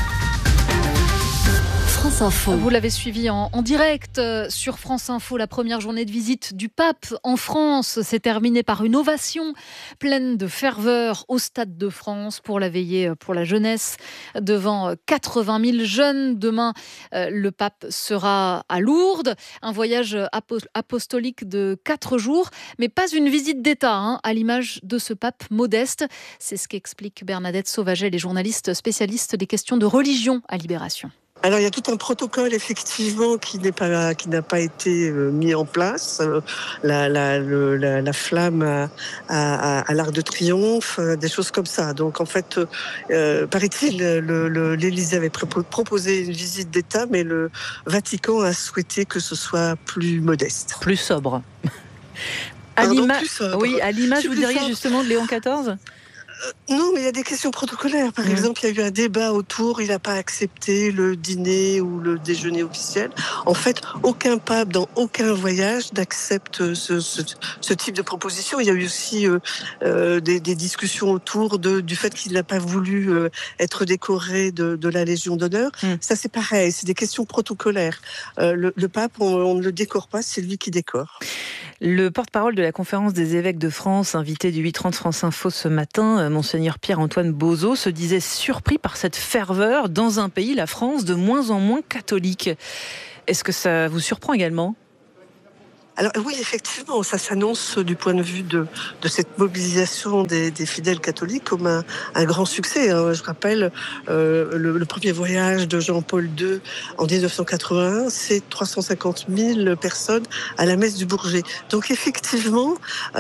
France Info. Vous l'avez suivi en direct sur France Info. La première journée de visite du pape en France s'est terminée par une ovation pleine de ferveur au Stade de France pour la veillée pour la jeunesse devant 80 000 jeunes. Demain, le pape sera à Lourdes. Un voyage apostolique de 4 jours, mais pas une visite d'État, à l'image de ce pape modeste. C'est ce qu'explique Bernadette Sauvaget, les journalistes spécialistes des questions de religion à Libération. Alors il y a tout un protocole effectivement qui n'a pas été mis en place. La flamme à l'Arc de Triomphe, des choses comme ça. Donc en fait, paraît-il, l'Élysée avait proposé une visite d'État, mais le Vatican a souhaité que ce soit plus modeste, plus sobre. À l'image, vous diriez justement de Léon XIV ? Non, mais il y a des questions protocolaires. Par exemple, il y a eu un débat autour, il n'a pas accepté le dîner ou le déjeuner officiel. En fait, aucun pape, dans aucun voyage, n'accepte ce type de proposition. Il y a eu aussi des discussions autour du fait qu'il n'a pas voulu être décoré de la Légion d'honneur. Ça, c'est pareil, c'est des questions protocolaires. Le pape, on ne le décore pas, c'est lui qui décore. Le porte-parole de la Conférence des évêques de France, invité du 8h30 France Info ce matin, Monseigneur Pierre-Antoine Bozo, se disait surpris par cette ferveur dans un pays, la France, de moins en moins catholique. Est-ce que ça vous surprend également ? Alors oui, effectivement, ça s'annonce du point de vue de cette mobilisation des fidèles catholiques comme un grand succès. Je rappelle, le premier voyage de Jean-Paul II en 1981, c'est 350 000 personnes à la messe du Bourget. Donc effectivement,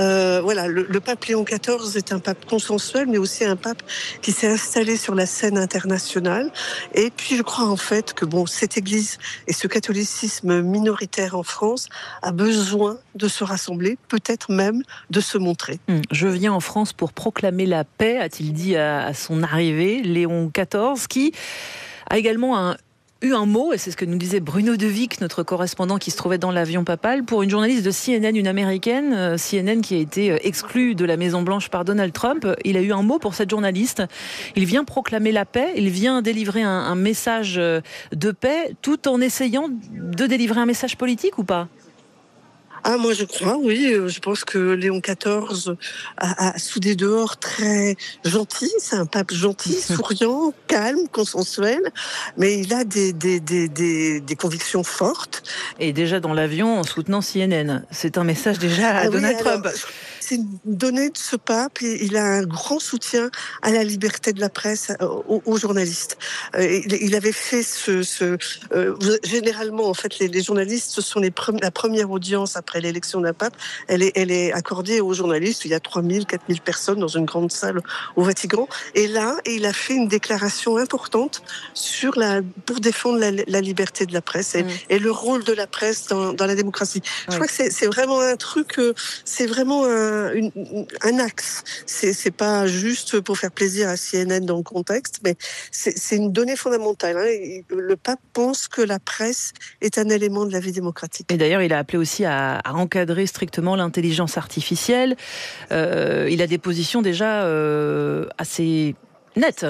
le pape Léon XIV est un pape consensuel, mais aussi un pape qui s'est installé sur la scène internationale. Et puis je crois en fait que cette Église et ce catholicisme minoritaire en France a besoin de se rassembler, peut-être même de se montrer. Je viens en France pour proclamer la paix, a-t-il dit à son arrivée, Léon XIV, qui a également eu un mot, et c'est ce que nous disait Bruno Devic, notre correspondant qui se trouvait dans l'avion papal, pour une journaliste de CNN, une américaine, CNN qui a été exclue de la Maison-Blanche par Donald Trump. Il a eu un mot pour cette journaliste. Il vient proclamer la paix, il vient délivrer un message de paix, tout en essayant de délivrer un message politique ou pas ? Moi je crois, oui. Je pense que Léon XIV a sous des dehors très gentil. C'est un pape gentil, souriant, calme, consensuel, mais il a des convictions fortes. Et déjà dans l'avion en soutenant CNN. C'est un message déjà à Donald Trump. C'est une donnée de ce pape. Il a un grand soutien à la liberté de la presse, aux journalistes. Il avait fait généralement, en fait, les journalistes, ce sont la première audience après l'élection d'un pape. Elle est accordée aux journalistes. Il y a 3000, 4000 personnes dans une grande salle au Vatican. Et là, il a fait une déclaration importante pour défendre la liberté de la presse et le rôle de la presse dans la démocratie. Je crois que c'est vraiment un truc, c'est vraiment un axe. C'est pas juste pour faire plaisir à CNN dans le contexte, mais c'est une donnée fondamentale. Le pape pense que la presse est un élément de la vie démocratique. Et d'ailleurs, il a appelé aussi à encadrer strictement l'intelligence artificielle. Il a des positions déjà assez nettes.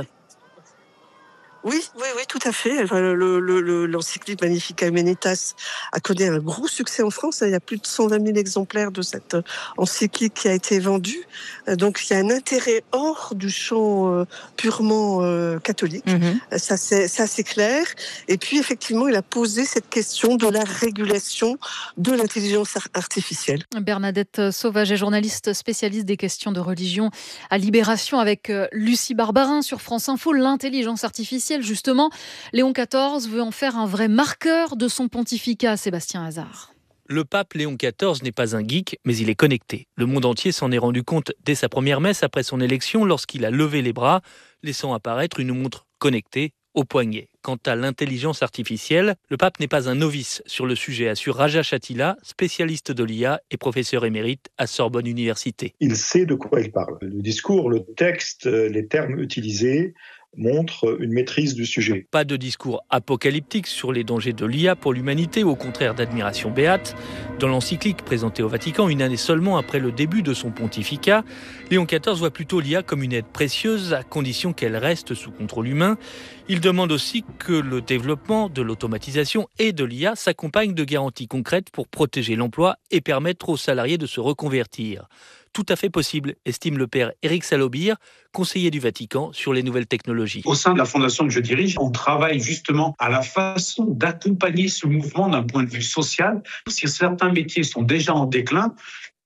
Oui, tout à fait. L'encyclique Magnificat Humanitas a connu un gros succès en France. Il y a plus de 120 000 exemplaires de cette encyclique qui a été vendue. Donc, il y a un intérêt hors du champ purement catholique. Ça, c'est clair. Et puis, effectivement, il a posé cette question de la régulation de l'intelligence artificielle. Bernadette Sauvage est journaliste spécialiste des questions de religion à Libération avec Lucie Barbarin sur France Info. L'intelligence artificielle, justement, Léon XIV veut en faire un vrai marqueur de son pontificat, Sébastien Hazard. Le pape Léon XIV n'est pas un geek, mais il est connecté. Le monde entier s'en est rendu compte dès sa première messe après son élection, lorsqu'il a levé les bras, laissant apparaître une montre connectée au poignet. Quant à l'intelligence artificielle, le pape n'est pas un novice sur le sujet, assure Raja Chatila, spécialiste de l'IA et professeur émérite à Sorbonne Université. Il sait de quoi il parle. Le discours, le texte, les termes utilisés montre une maîtrise du sujet. Pas de discours apocalyptique sur les dangers de l'IA pour l'humanité, au contraire d'admiration béate. Dans l'encyclique présentée au Vatican une année seulement après le début de son pontificat, Léon XIV voit plutôt l'IA comme une aide précieuse à condition qu'elle reste sous contrôle humain. Il demande aussi que le développement de l'automatisation et de l'IA s'accompagne de garanties concrètes pour protéger l'emploi et permettre aux salariés de se reconvertir. Tout à fait possible, estime le père Éric Salobir, conseiller du Vatican sur les nouvelles technologies. Au sein de la fondation que je dirige, on travaille justement à la façon d'accompagner ce mouvement d'un point de vue social. Si certains métiers sont déjà en déclin,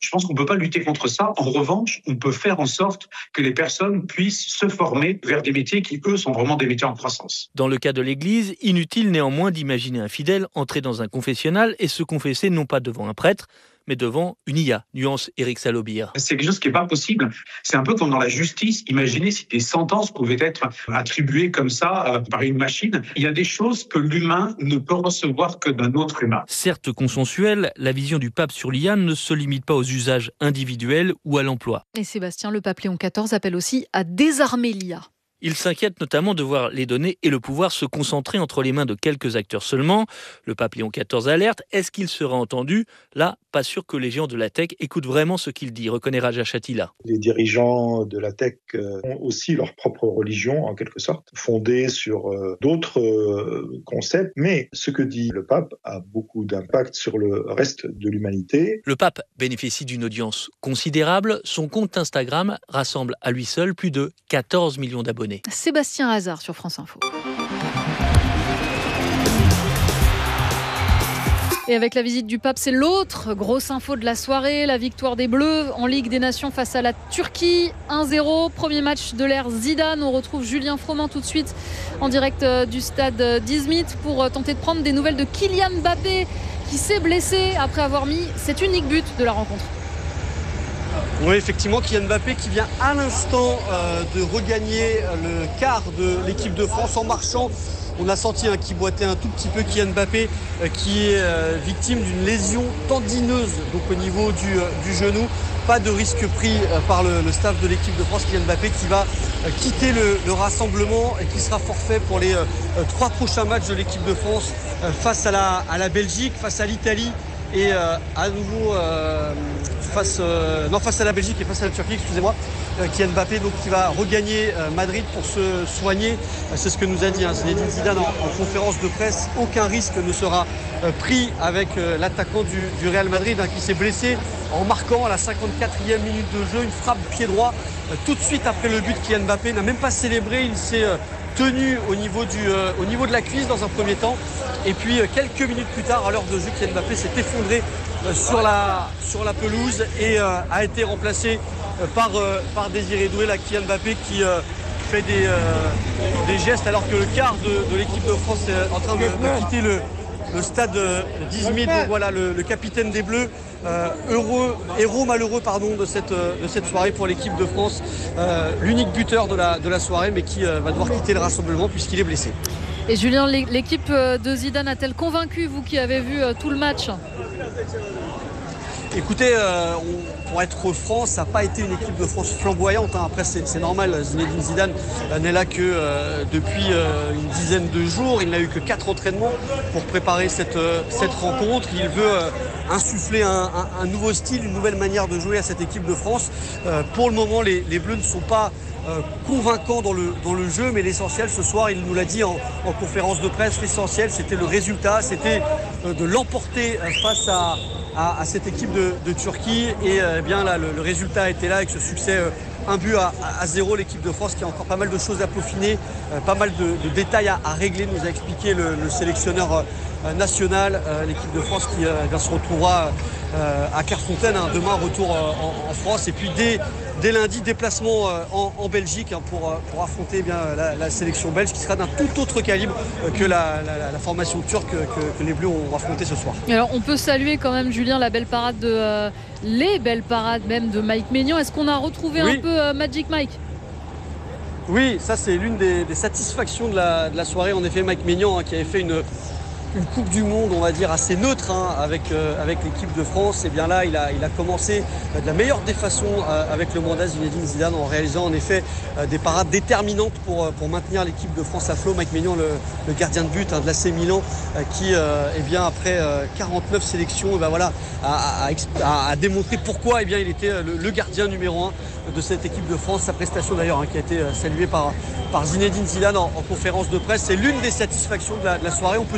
Je pense qu'on ne peut pas lutter contre ça. En revanche, on peut faire en sorte que les personnes puissent se former vers des métiers qui, eux, sont vraiment des métiers en croissance. Dans le cas de l'Église, inutile néanmoins d'imaginer un fidèle entrer dans un confessionnal et se confesser non pas devant un prêtre, mais devant une IA, nuance Éric Salobir. C'est quelque chose qui n'est pas possible. C'est un peu comme dans la justice. Imaginez si des sentences pouvaient être attribuées comme ça par une machine. Il y a des choses que l'humain ne peut recevoir que d'un autre humain. Certes consensuelle, la vision du pape sur l'IA ne se limite pas aux usages individuels ou à l'emploi. Et Sébastien, le pape Léon XIV appelle aussi à désarmer l'IA. Il s'inquiète notamment de voir les données et le pouvoir se concentrer entre les mains de quelques acteurs seulement. Le pape Léon XIV alerte. Est-ce qu'il sera entendu ? Là, pas sûr que les géants de la tech écoutent vraiment ce qu'il dit, reconnaît Raja Chatila. Les dirigeants de la tech ont aussi leur propre religion, en quelque sorte, fondée sur d'autres concepts. Mais ce que dit le pape a beaucoup d'impact sur le reste de l'humanité. Le pape bénéficie d'une audience considérable. Son compte Instagram rassemble à lui seul plus de 14 millions d'abonnés. Sébastien Hazard sur France Info. Et avec la visite du pape, c'est l'autre grosse info de la soirée, la victoire des Bleus en Ligue des Nations face à la Turquie, 1-0, premier match de l'ère Zidane. On retrouve Julien Froment tout de suite en direct du stade d'Izmit pour tenter de prendre des nouvelles de Kylian Mbappé qui s'est blessé après avoir mis cet unique but de la rencontre. Oui, effectivement, Kylian Mbappé qui vient à l'instant de regagner le quart de l'équipe de France en marchant. On a senti qu'il boitait un tout petit peu. Kylian Mbappé qui est victime d'une lésion tendineuse donc au niveau du genou. Pas de risque pris par le staff de l'équipe de France. Kylian Mbappé qui va quitter le rassemblement et qui sera forfait pour les 3 prochains matchs de l'équipe de France face à la Belgique, face à l'Italie et à nouveau face à la Belgique et face à la Turquie, excusez-moi. Kylian Mbappé donc, qui va regagner Madrid pour se soigner. C'est ce que nous a dit Zinedine Zidane en conférence de presse. Aucun risque ne sera pris avec l'attaquant du Real Madrid qui s'est blessé en marquant à la 54e minute de jeu une frappe pied droit tout de suite après le but. Kylian Mbappé n'a même pas célébré, il s'est tenu au niveau de la cuisse dans un premier temps et puis quelques minutes plus tard à l'heure de jeu, Kylian Mbappé s'est effondré sur la pelouse et a été remplacé par Désiré Doué. Là, Kylian Mbappé qui fait des gestes alors que le quart de l'équipe de France est en train de quitter le stade d'Izmit. Donc voilà le capitaine des Bleus, héros malheureux de cette soirée pour l'équipe de France, l'unique buteur de la soirée mais qui va devoir quitter le rassemblement puisqu'il est blessé. Et Julien, l'équipe de Zidane a-t-elle convaincu, vous qui avez vu tout le match ? Écoutez, pour être franc, ça n'a pas été une équipe de France flamboyante. Après, c'est normal, Zinedine Zidane n'est là que depuis une dizaine de jours. Il n'a eu que 4 entraînements pour préparer cette rencontre. Il veut insuffler un nouveau style, une nouvelle manière de jouer à cette équipe de France. Pour le moment, les Bleus ne sont pas convaincant dans le jeu, mais l'essentiel ce soir, il nous l'a dit en conférence de presse, l'essentiel c'était le résultat, c'était de l'emporter face à cette équipe de Turquie et bien là le résultat a été là avec ce succès 1-0. L'équipe de France qui a encore pas mal de choses à peaufiner, pas mal de détails à régler, nous a expliqué le sélectionneur national. L'équipe de France qui se retrouvera à Clairefontaine demain, retour en France et puis dès lundi, déplacement en Belgique pour affronter la sélection belge qui sera d'un tout autre calibre que la formation turque que les Bleus ont affronté ce soir. Alors on peut saluer quand même, Julien, la belle parade les belles parades même de Mike Maignan. Est-ce qu'on a retrouvé un peu Magic Mike ? Oui, ça c'est l'une des satisfactions de la soirée. En effet, Mike Maignan qui avait fait une Coupe du Monde, on va dire, assez neutre avec l'équipe de France. Et bien là, il a commencé de la meilleure des façons avec le mandat Zinedine Zidane en réalisant en effet des parades déterminantes pour maintenir l'équipe de France à flot. Mike Maignan, le gardien de but de l'AC Milan, qui après 49 sélections, a démontré pourquoi il était le gardien numéro 1 de cette équipe de France. Sa prestation d'ailleurs qui a été saluée par Zinedine Zidane en conférence de presse. C'est l'une des satisfactions de la soirée. On peut citer d'autres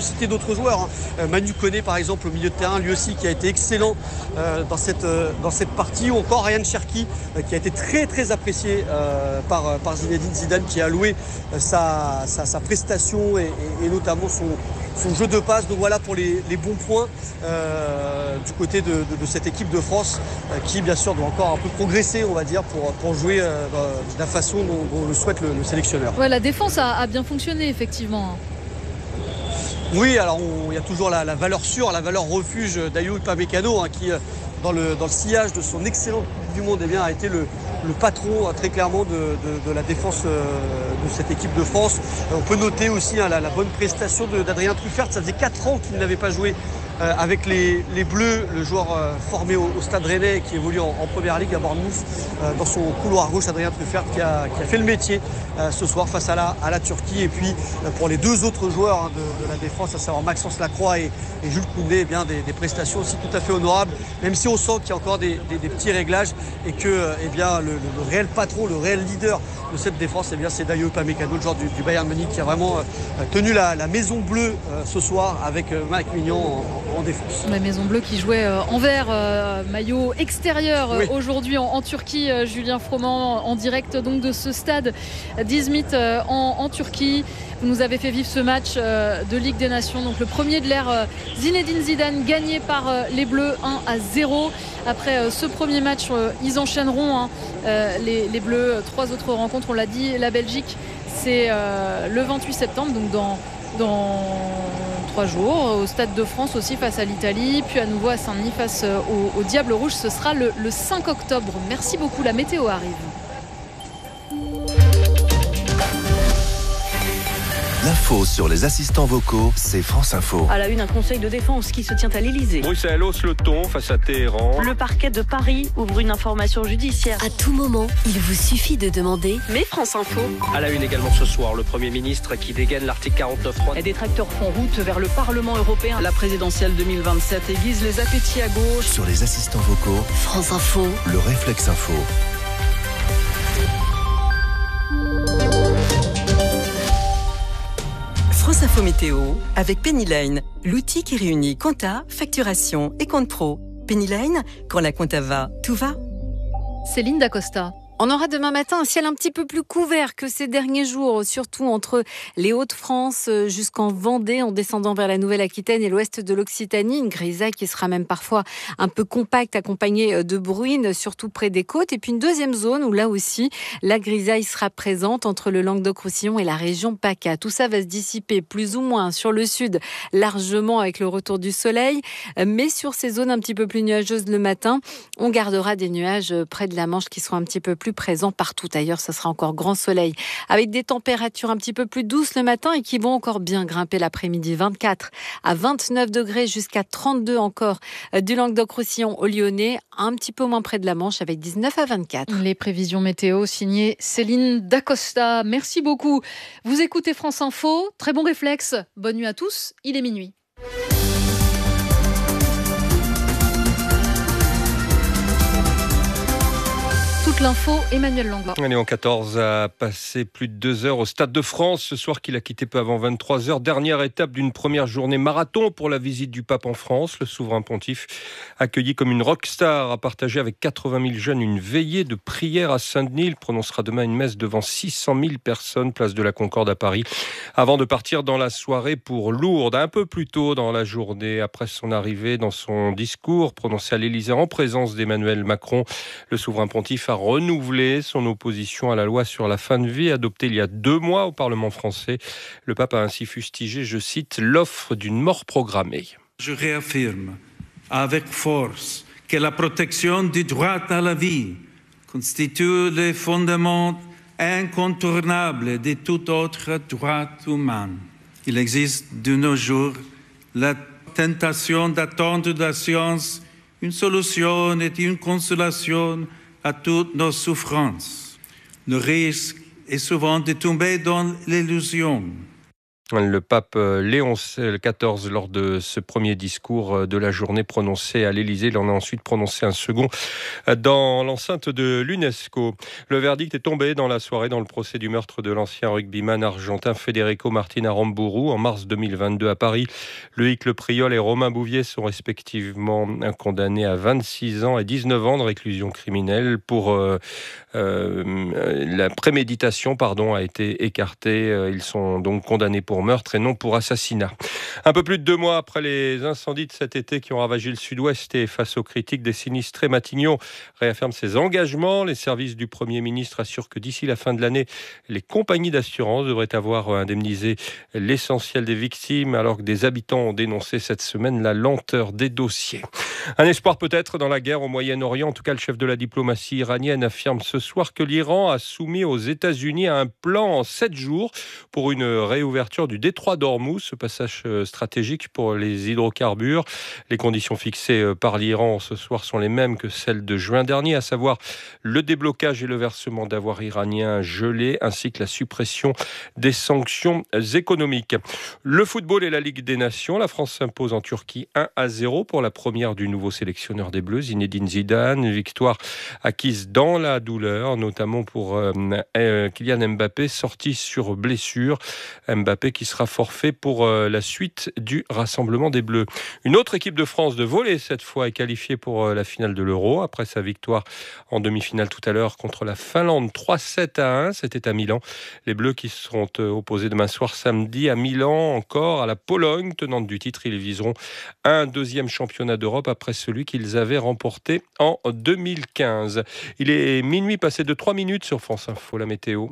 d'autres joueurs. Manu Koné, par exemple, au milieu de terrain, lui aussi, qui a été excellent dans cette partie. Ou encore Ryan Cherki, qui a été très très apprécié par Zinedine Zidane, qui a loué sa prestation et notamment son jeu de passe. Donc voilà pour les bons points du côté de cette équipe de France qui bien sûr doit encore un peu progresser, on va dire, pour jouer de la façon dont le souhaite le sélectionneur. Ouais, la défense a bien fonctionné effectivement. Oui, alors il y a toujours la valeur sûre, la valeur refuge d'Ayo Upamecano qui dans le sillage de son excellente Coupe du Monde a été le patron très clairement de la défense de cette équipe de France. On peut noter aussi la bonne prestation d'Adrien Truffert. Ça faisait 4 ans qu'il n'avait pas joué avec les Bleus, le joueur formé au Stade Rennais qui évolue en Première Ligue à Bournemouth. Dans son couloir gauche, Adrien Truffert qui a fait le métier ce soir face à la Turquie. Et puis pour les deux autres joueurs de la défense, à savoir Maxence Lacroix et Jules Koundé, des prestations aussi tout à fait honorables, même si on sent qu'il y a encore des petits réglages et que le réel patron, le réel leader de cette défense, c'est Dayot Upamecano, le joueur du Bayern Munich, qui a vraiment tenu la maison bleue ce soir avec Mike Maignan en défense. La maison bleue qui jouait en vert, maillot extérieur aujourd'hui en Turquie. Julien Froment en direct donc de ce stade d'Izmit en Turquie. Vous nous avez fait vivre ce match de Ligue des Nations, donc le premier de l'ère Zinedine Zidane, gagné par les Bleus 1-0. Après ce premier match, ils enchaîneront les Bleus. 3 autres rencontres, on l'a dit. La Belgique, c'est le 28 septembre, donc dans 3 jours, au Stade de France aussi face à l'Italie, puis à nouveau à Saint-Denis face au Diable Rouge. Ce sera le 5 octobre. Merci beaucoup, la météo arrive. L'info sur les assistants vocaux, c'est France Info. À la une, un conseil de défense qui se tient à l'Elysée. Bruxelles hausse le ton face à Téhéran. Le parquet de Paris ouvre une information judiciaire. À tout moment, il vous suffit de demander. Mais France Info. À la une également ce soir, le Premier ministre qui dégaine l'article 49.3. Et des tracteurs font route vers le Parlement européen. La présidentielle 2027 aiguise les appétits à gauche. Sur les assistants vocaux, France Info. Le réflexe info. France Info Météo avec Pennyline, l'outil qui réunit compta, facturation et compte pro. Pennyline, quand la compta va, tout va. Céline Dacosta. On aura demain matin un ciel un petit peu plus couvert que ces derniers jours, surtout entre les Hauts-de-France jusqu'en Vendée, en descendant vers la Nouvelle-Aquitaine et l'ouest de l'Occitanie. Une grisaille qui sera même parfois un peu compacte, accompagnée de bruines, surtout près des côtes. Et puis une deuxième zone où là aussi, la grisaille sera présente entre le Languedoc-Roussillon et la région PACA. Tout ça va se dissiper plus ou moins sur le sud, largement avec le retour du soleil. Mais sur ces zones un petit peu plus nuageuses le matin, on gardera des nuages près de la Manche qui seront un petit peu plus présents partout. Ailleurs, ça sera encore grand soleil avec des températures un petit peu plus douces le matin et qui vont encore bien grimper l'après-midi. 24 à 29 degrés jusqu'à 32 encore du Languedoc-Roussillon au Lyonnais, un petit peu moins près de la Manche avec 19 à 24. Les prévisions météo signées Céline Dacosta. Merci beaucoup. Vous écoutez France Info. Très bon réflexe. Bonne nuit à tous. Il est minuit. Toute l'info, Emmanuel Langlois. Léon XIV a passé plus de 2 heures au Stade de France ce soir, qu'il a quitté peu avant 23 heures. Dernière étape d'une première journée marathon pour la visite du pape en France. Le souverain pontife, accueilli comme une rockstar, a partagé avec 80 000 jeunes une veillée de prière à Saint-Denis. Il prononcera demain une messe devant 600 000 personnes, place de la Concorde à Paris, avant de partir dans la soirée pour Lourdes. Un peu plus tôt dans la journée, après son arrivée, dans son discours prononcé à l'Élysée en présence d'Emmanuel Macron, le souverain pontife a renouvelé son opposition à la loi sur la fin de vie adoptée il y a 2 mois au Parlement français. Le pape a ainsi fustigé, je cite, l'offre d'une mort programmée. Je réaffirme avec force que la protection du droit à la vie constitue le fondement incontournable de tout autre droit humain. Il existe de nos jours la tentation d'attendre de la science une solution et une consolation à toutes nos souffrances. Le risque est souvent de tomber dans l'illusion. Le pape Léon XIV, lors de ce premier discours de la journée prononcé à l'Élysée, il en a ensuite prononcé un second dans l'enceinte de l'UNESCO. Le verdict est tombé dans la soirée dans le procès du meurtre de l'ancien rugbyman argentin Federico Martín Aramburu en mars 2022 à Paris. Loïc Lepriol et Romain Bouvier sont respectivement condamnés à 26 ans et 19 ans de réclusion criminelle. Pour la préméditation a été écartée. Ils sont donc condamnés pour meurtre et non pour assassinat. Un peu plus de 2 mois après les incendies de cet été qui ont ravagé le sud-ouest et face aux critiques des sinistrés, Matignon réaffirme ses engagements. Les services du Premier ministre assurent que d'ici la fin de l'année, les compagnies d'assurance devraient avoir indemnisé l'essentiel des victimes, alors que des habitants ont dénoncé cette semaine la lenteur des dossiers. Un espoir peut-être dans la guerre au Moyen-Orient. En tout cas, le chef de la diplomatie iranienne affirme ce soir que l'Iran a soumis aux États-Unis un plan en 7 jours pour une réouverture du détroit d'Ormuz, ce passage stratégique pour les hydrocarbures. Les conditions fixées par l'Iran ce soir sont les mêmes que celles de juin dernier, à savoir le déblocage et le versement d'avoirs iraniens gelés, ainsi que la suppression des sanctions économiques. Le football et la Ligue des Nations. La France s'impose en Turquie 1-0 pour la première du nouveau sélectionneur des Bleus, Zinedine Zidane. Une victoire acquise dans la douleur, notamment pour Kylian Mbappé, sorti sur blessure. Mbappé qui sera forfait pour la suite du rassemblement des Bleus. Une autre équipe de France de volley, cette fois, est qualifiée pour la finale de l'Euro. Après sa victoire en demi-finale tout à l'heure contre la Finlande, 3-7-1. C'était à Milan. Les Bleus qui seront opposés demain soir samedi à Milan, encore à la Pologne, tenante du titre. Ils viseront un deuxième championnat d'Europe après celui qu'ils avaient remporté en 2015. Il est minuit passé de 3 minutes sur France Info, la météo.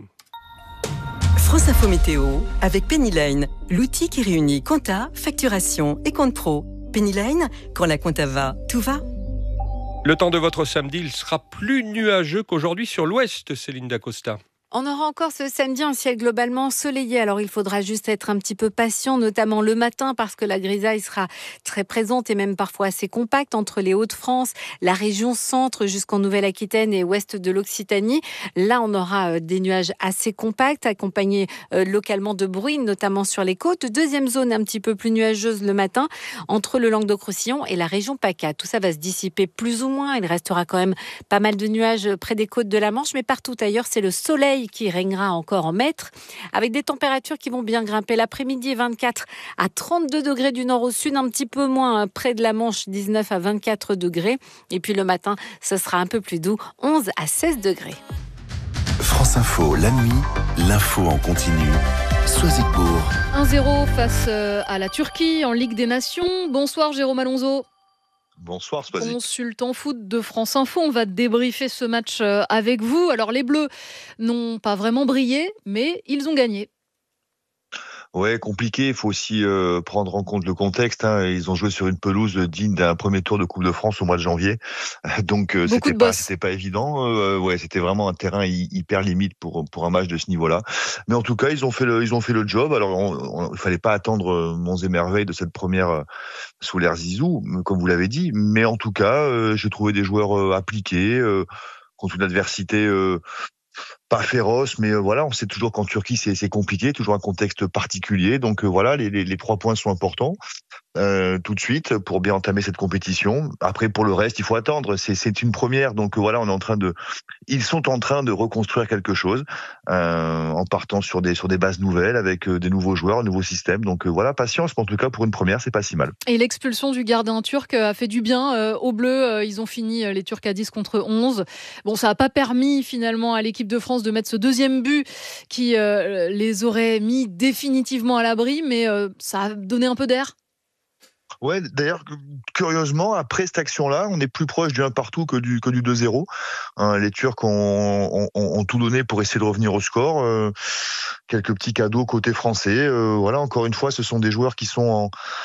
France Info Météo avec Penny Lane, l'outil qui réunit compta, facturation et compte pro. Penny Lane, quand la compta va, tout va. Le temps de votre samedi, il sera plus nuageux qu'aujourd'hui sur l'ouest, Céline Dacosta. On aura encore ce samedi un ciel globalement ensoleillé. Alors, il faudra juste être un petit peu patient, notamment le matin, parce que la grisaille sera très présente et même parfois assez compacte entre les Hauts-de-France, la région centre jusqu'en Nouvelle-Aquitaine et ouest de l'Occitanie. Là, on aura des nuages assez compacts, accompagnés localement de bruines, notamment sur les côtes. Deuxième zone un petit peu plus nuageuse le matin, entre le Languedoc-Roussillon et la région PACA. Tout ça va se dissiper plus ou moins. Il restera quand même pas mal de nuages près des côtes de la Manche, mais partout ailleurs, c'est le soleil qui régnera encore en maître, avec des températures qui vont bien grimper. L'après-midi, 24 à 32 degrés du nord au sud, un petit peu moins près de la Manche, 19 à 24 degrés. Et puis le matin, ce sera un peu plus doux, 11 à 16 degrés. France Info, la nuit, l'info en continu. Soisigbourg. 1-0 face à la Turquie en Ligue des Nations. Bonsoir Jérôme Alonso. Bonsoir, Soisy. Consultant foot de France Info, on va débriefer ce match avec vous. Alors les Bleus n'ont pas vraiment brillé, mais ils ont gagné. Ouais, compliqué. Il faut aussi prendre en compte le contexte. Ils ont joué sur une pelouse digne d'un premier tour de Coupe de France au mois de janvier. Donc c'était pas évident. Ouais, c'était vraiment un terrain hyper limite pour un match de ce niveau-là. Mais en tout cas, ils ont fait le job. Alors, il fallait pas attendre monts et merveilles de cette première sous l'ère Zizou, comme vous l'avez dit. Mais en tout cas, j'ai trouvé des joueurs appliqués contre une adversité. Pas féroce, mais voilà, on sait toujours qu'en Turquie c'est compliqué, toujours un contexte particulier. Donc voilà, les 3 points sont importants tout de suite pour bien entamer cette compétition. Après, pour le reste, il faut attendre. C'est une première, donc voilà, ils sont en train de reconstruire quelque chose en partant sur des bases nouvelles avec des nouveaux joueurs, un nouveau système. Donc voilà, patience. Mais en tout cas, pour une première, c'est pas si mal. Et l'expulsion du gardien turc a fait du bien aux Bleus. Ils ont fini les Turcs à 10 contre 11. Bon, ça n'a pas permis finalement à l'équipe de France de mettre ce deuxième but qui les aurait mis définitivement à l'abri, mais ça a donné un peu d'air. Ouais, d'ailleurs, curieusement, après cette action-là, on est plus proche du 1 partout que du 2-0. Les Turcs ont tout donné pour essayer de revenir au score. Quelques petits cadeaux côté français. Voilà, encore une fois, ce sont des joueurs qui sont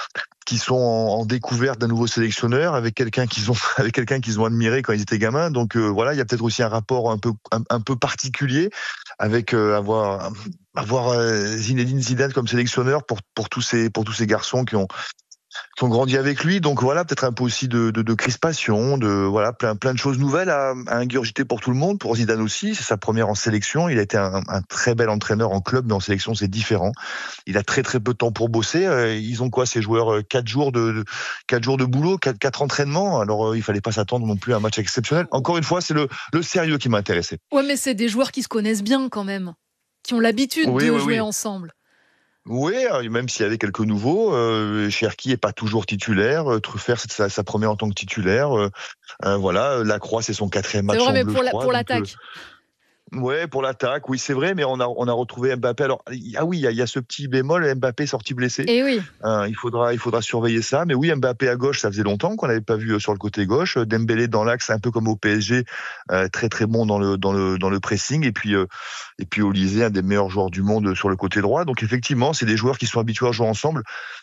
en découverte d'un nouveau sélectionneur, avec quelqu'un qu'ils ont admiré quand ils étaient gamins. Donc voilà, il y a peut-être aussi un rapport un peu particulier avec avoir Zinedine Zidane comme sélectionneur pour tous ces garçons grandi avec lui. Donc voilà, peut-être un peu aussi de crispation, voilà, plein de choses nouvelles à ingurgiter pour tout le monde, pour Zidane aussi. C'est sa première en sélection. Il a été un très bel entraîneur en club, mais en sélection c'est différent. Il a très très peu de temps pour bosser. Ils ont quoi ces joueurs, 4 jours de boulot, 4 entraînements. Alors il fallait pas s'attendre non plus à un match exceptionnel. Encore une fois, c'est le sérieux qui m'a intéressé. Ouais, mais c'est des joueurs qui se connaissent bien quand même, qui ont l'habitude de jouer ensemble. Oui, même s'il y avait quelques nouveaux, Cherki est pas toujours titulaire, Truffert c'est sa première en tant que titulaire, voilà, Lacroix c'est son 4e match en bleu, je crois. Pour l'attaque. Ouais, pour l'attaque, oui, c'est vrai, mais on a retrouvé Mbappé. Alors, il y a ce petit bémol, Mbappé sorti blessé. Et oui. Il faudra surveiller ça. Mais oui, Mbappé à gauche, ça faisait longtemps qu'on n'avait pas vu sur le côté gauche. Dembélé dans l'axe, un peu comme au PSG, très très bon dans le pressing. Et puis Olysée, un des meilleurs joueurs du monde sur le côté droit. Donc effectivement, c'est des joueurs qui sont habitués à jouer ensemble.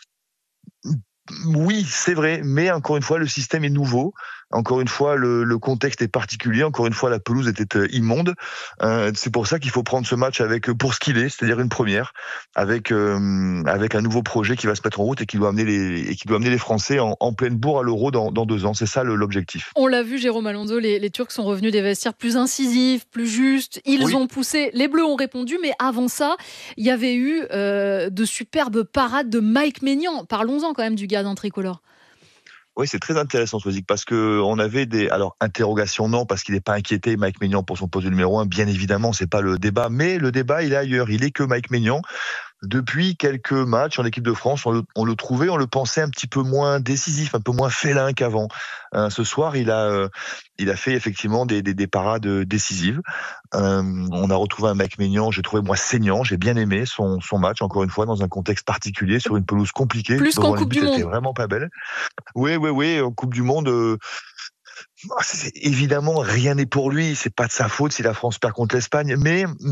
Oui, c'est vrai, mais encore une fois, le système est nouveau. Encore une fois, le contexte est particulier. Encore une fois, la pelouse était immonde. C'est pour ça qu'il faut prendre ce match pour ce qu'il est, c'est-à-dire une première, avec un nouveau projet qui va se mettre en route et qui doit amener les Français en pleine bourre à l'Euro dans 2 ans. C'est ça l'objectif. On l'a vu, Jérôme Alonso, les Turcs sont revenus des vestiaires plus incisifs, plus justes. Ils ont poussé. Les Bleus ont répondu, mais avant ça, il y avait eu de superbes parades de Mike Maignan. Parlons-en quand même du gardien tricolore. Oui, c'est très intéressant, Soisic, parce que on avait interrogations, non, parce qu'il n'est pas inquiété, Mike Maignan, pour son poste de numéro 1. Bien évidemment, c'est pas le débat, mais le débat, il est ailleurs. Il est que Mike Maignan. Depuis quelques matchs en équipe de France, on le pensait un petit peu moins décisif, un peu moins félin qu'avant. Ce soir, il a fait effectivement des parades décisives. On a retrouvé un Mike Maignan, j'ai trouvé moi saignant, j'ai bien aimé son match, encore une fois, dans un contexte particulier, sur une pelouse compliquée. Plus qu'en Coupe du Monde. C'était vraiment pas belle. Oui, en Coupe du Monde... évidemment, rien n'est pour lui. C'est pas de sa faute si la France perd contre l'Espagne, mais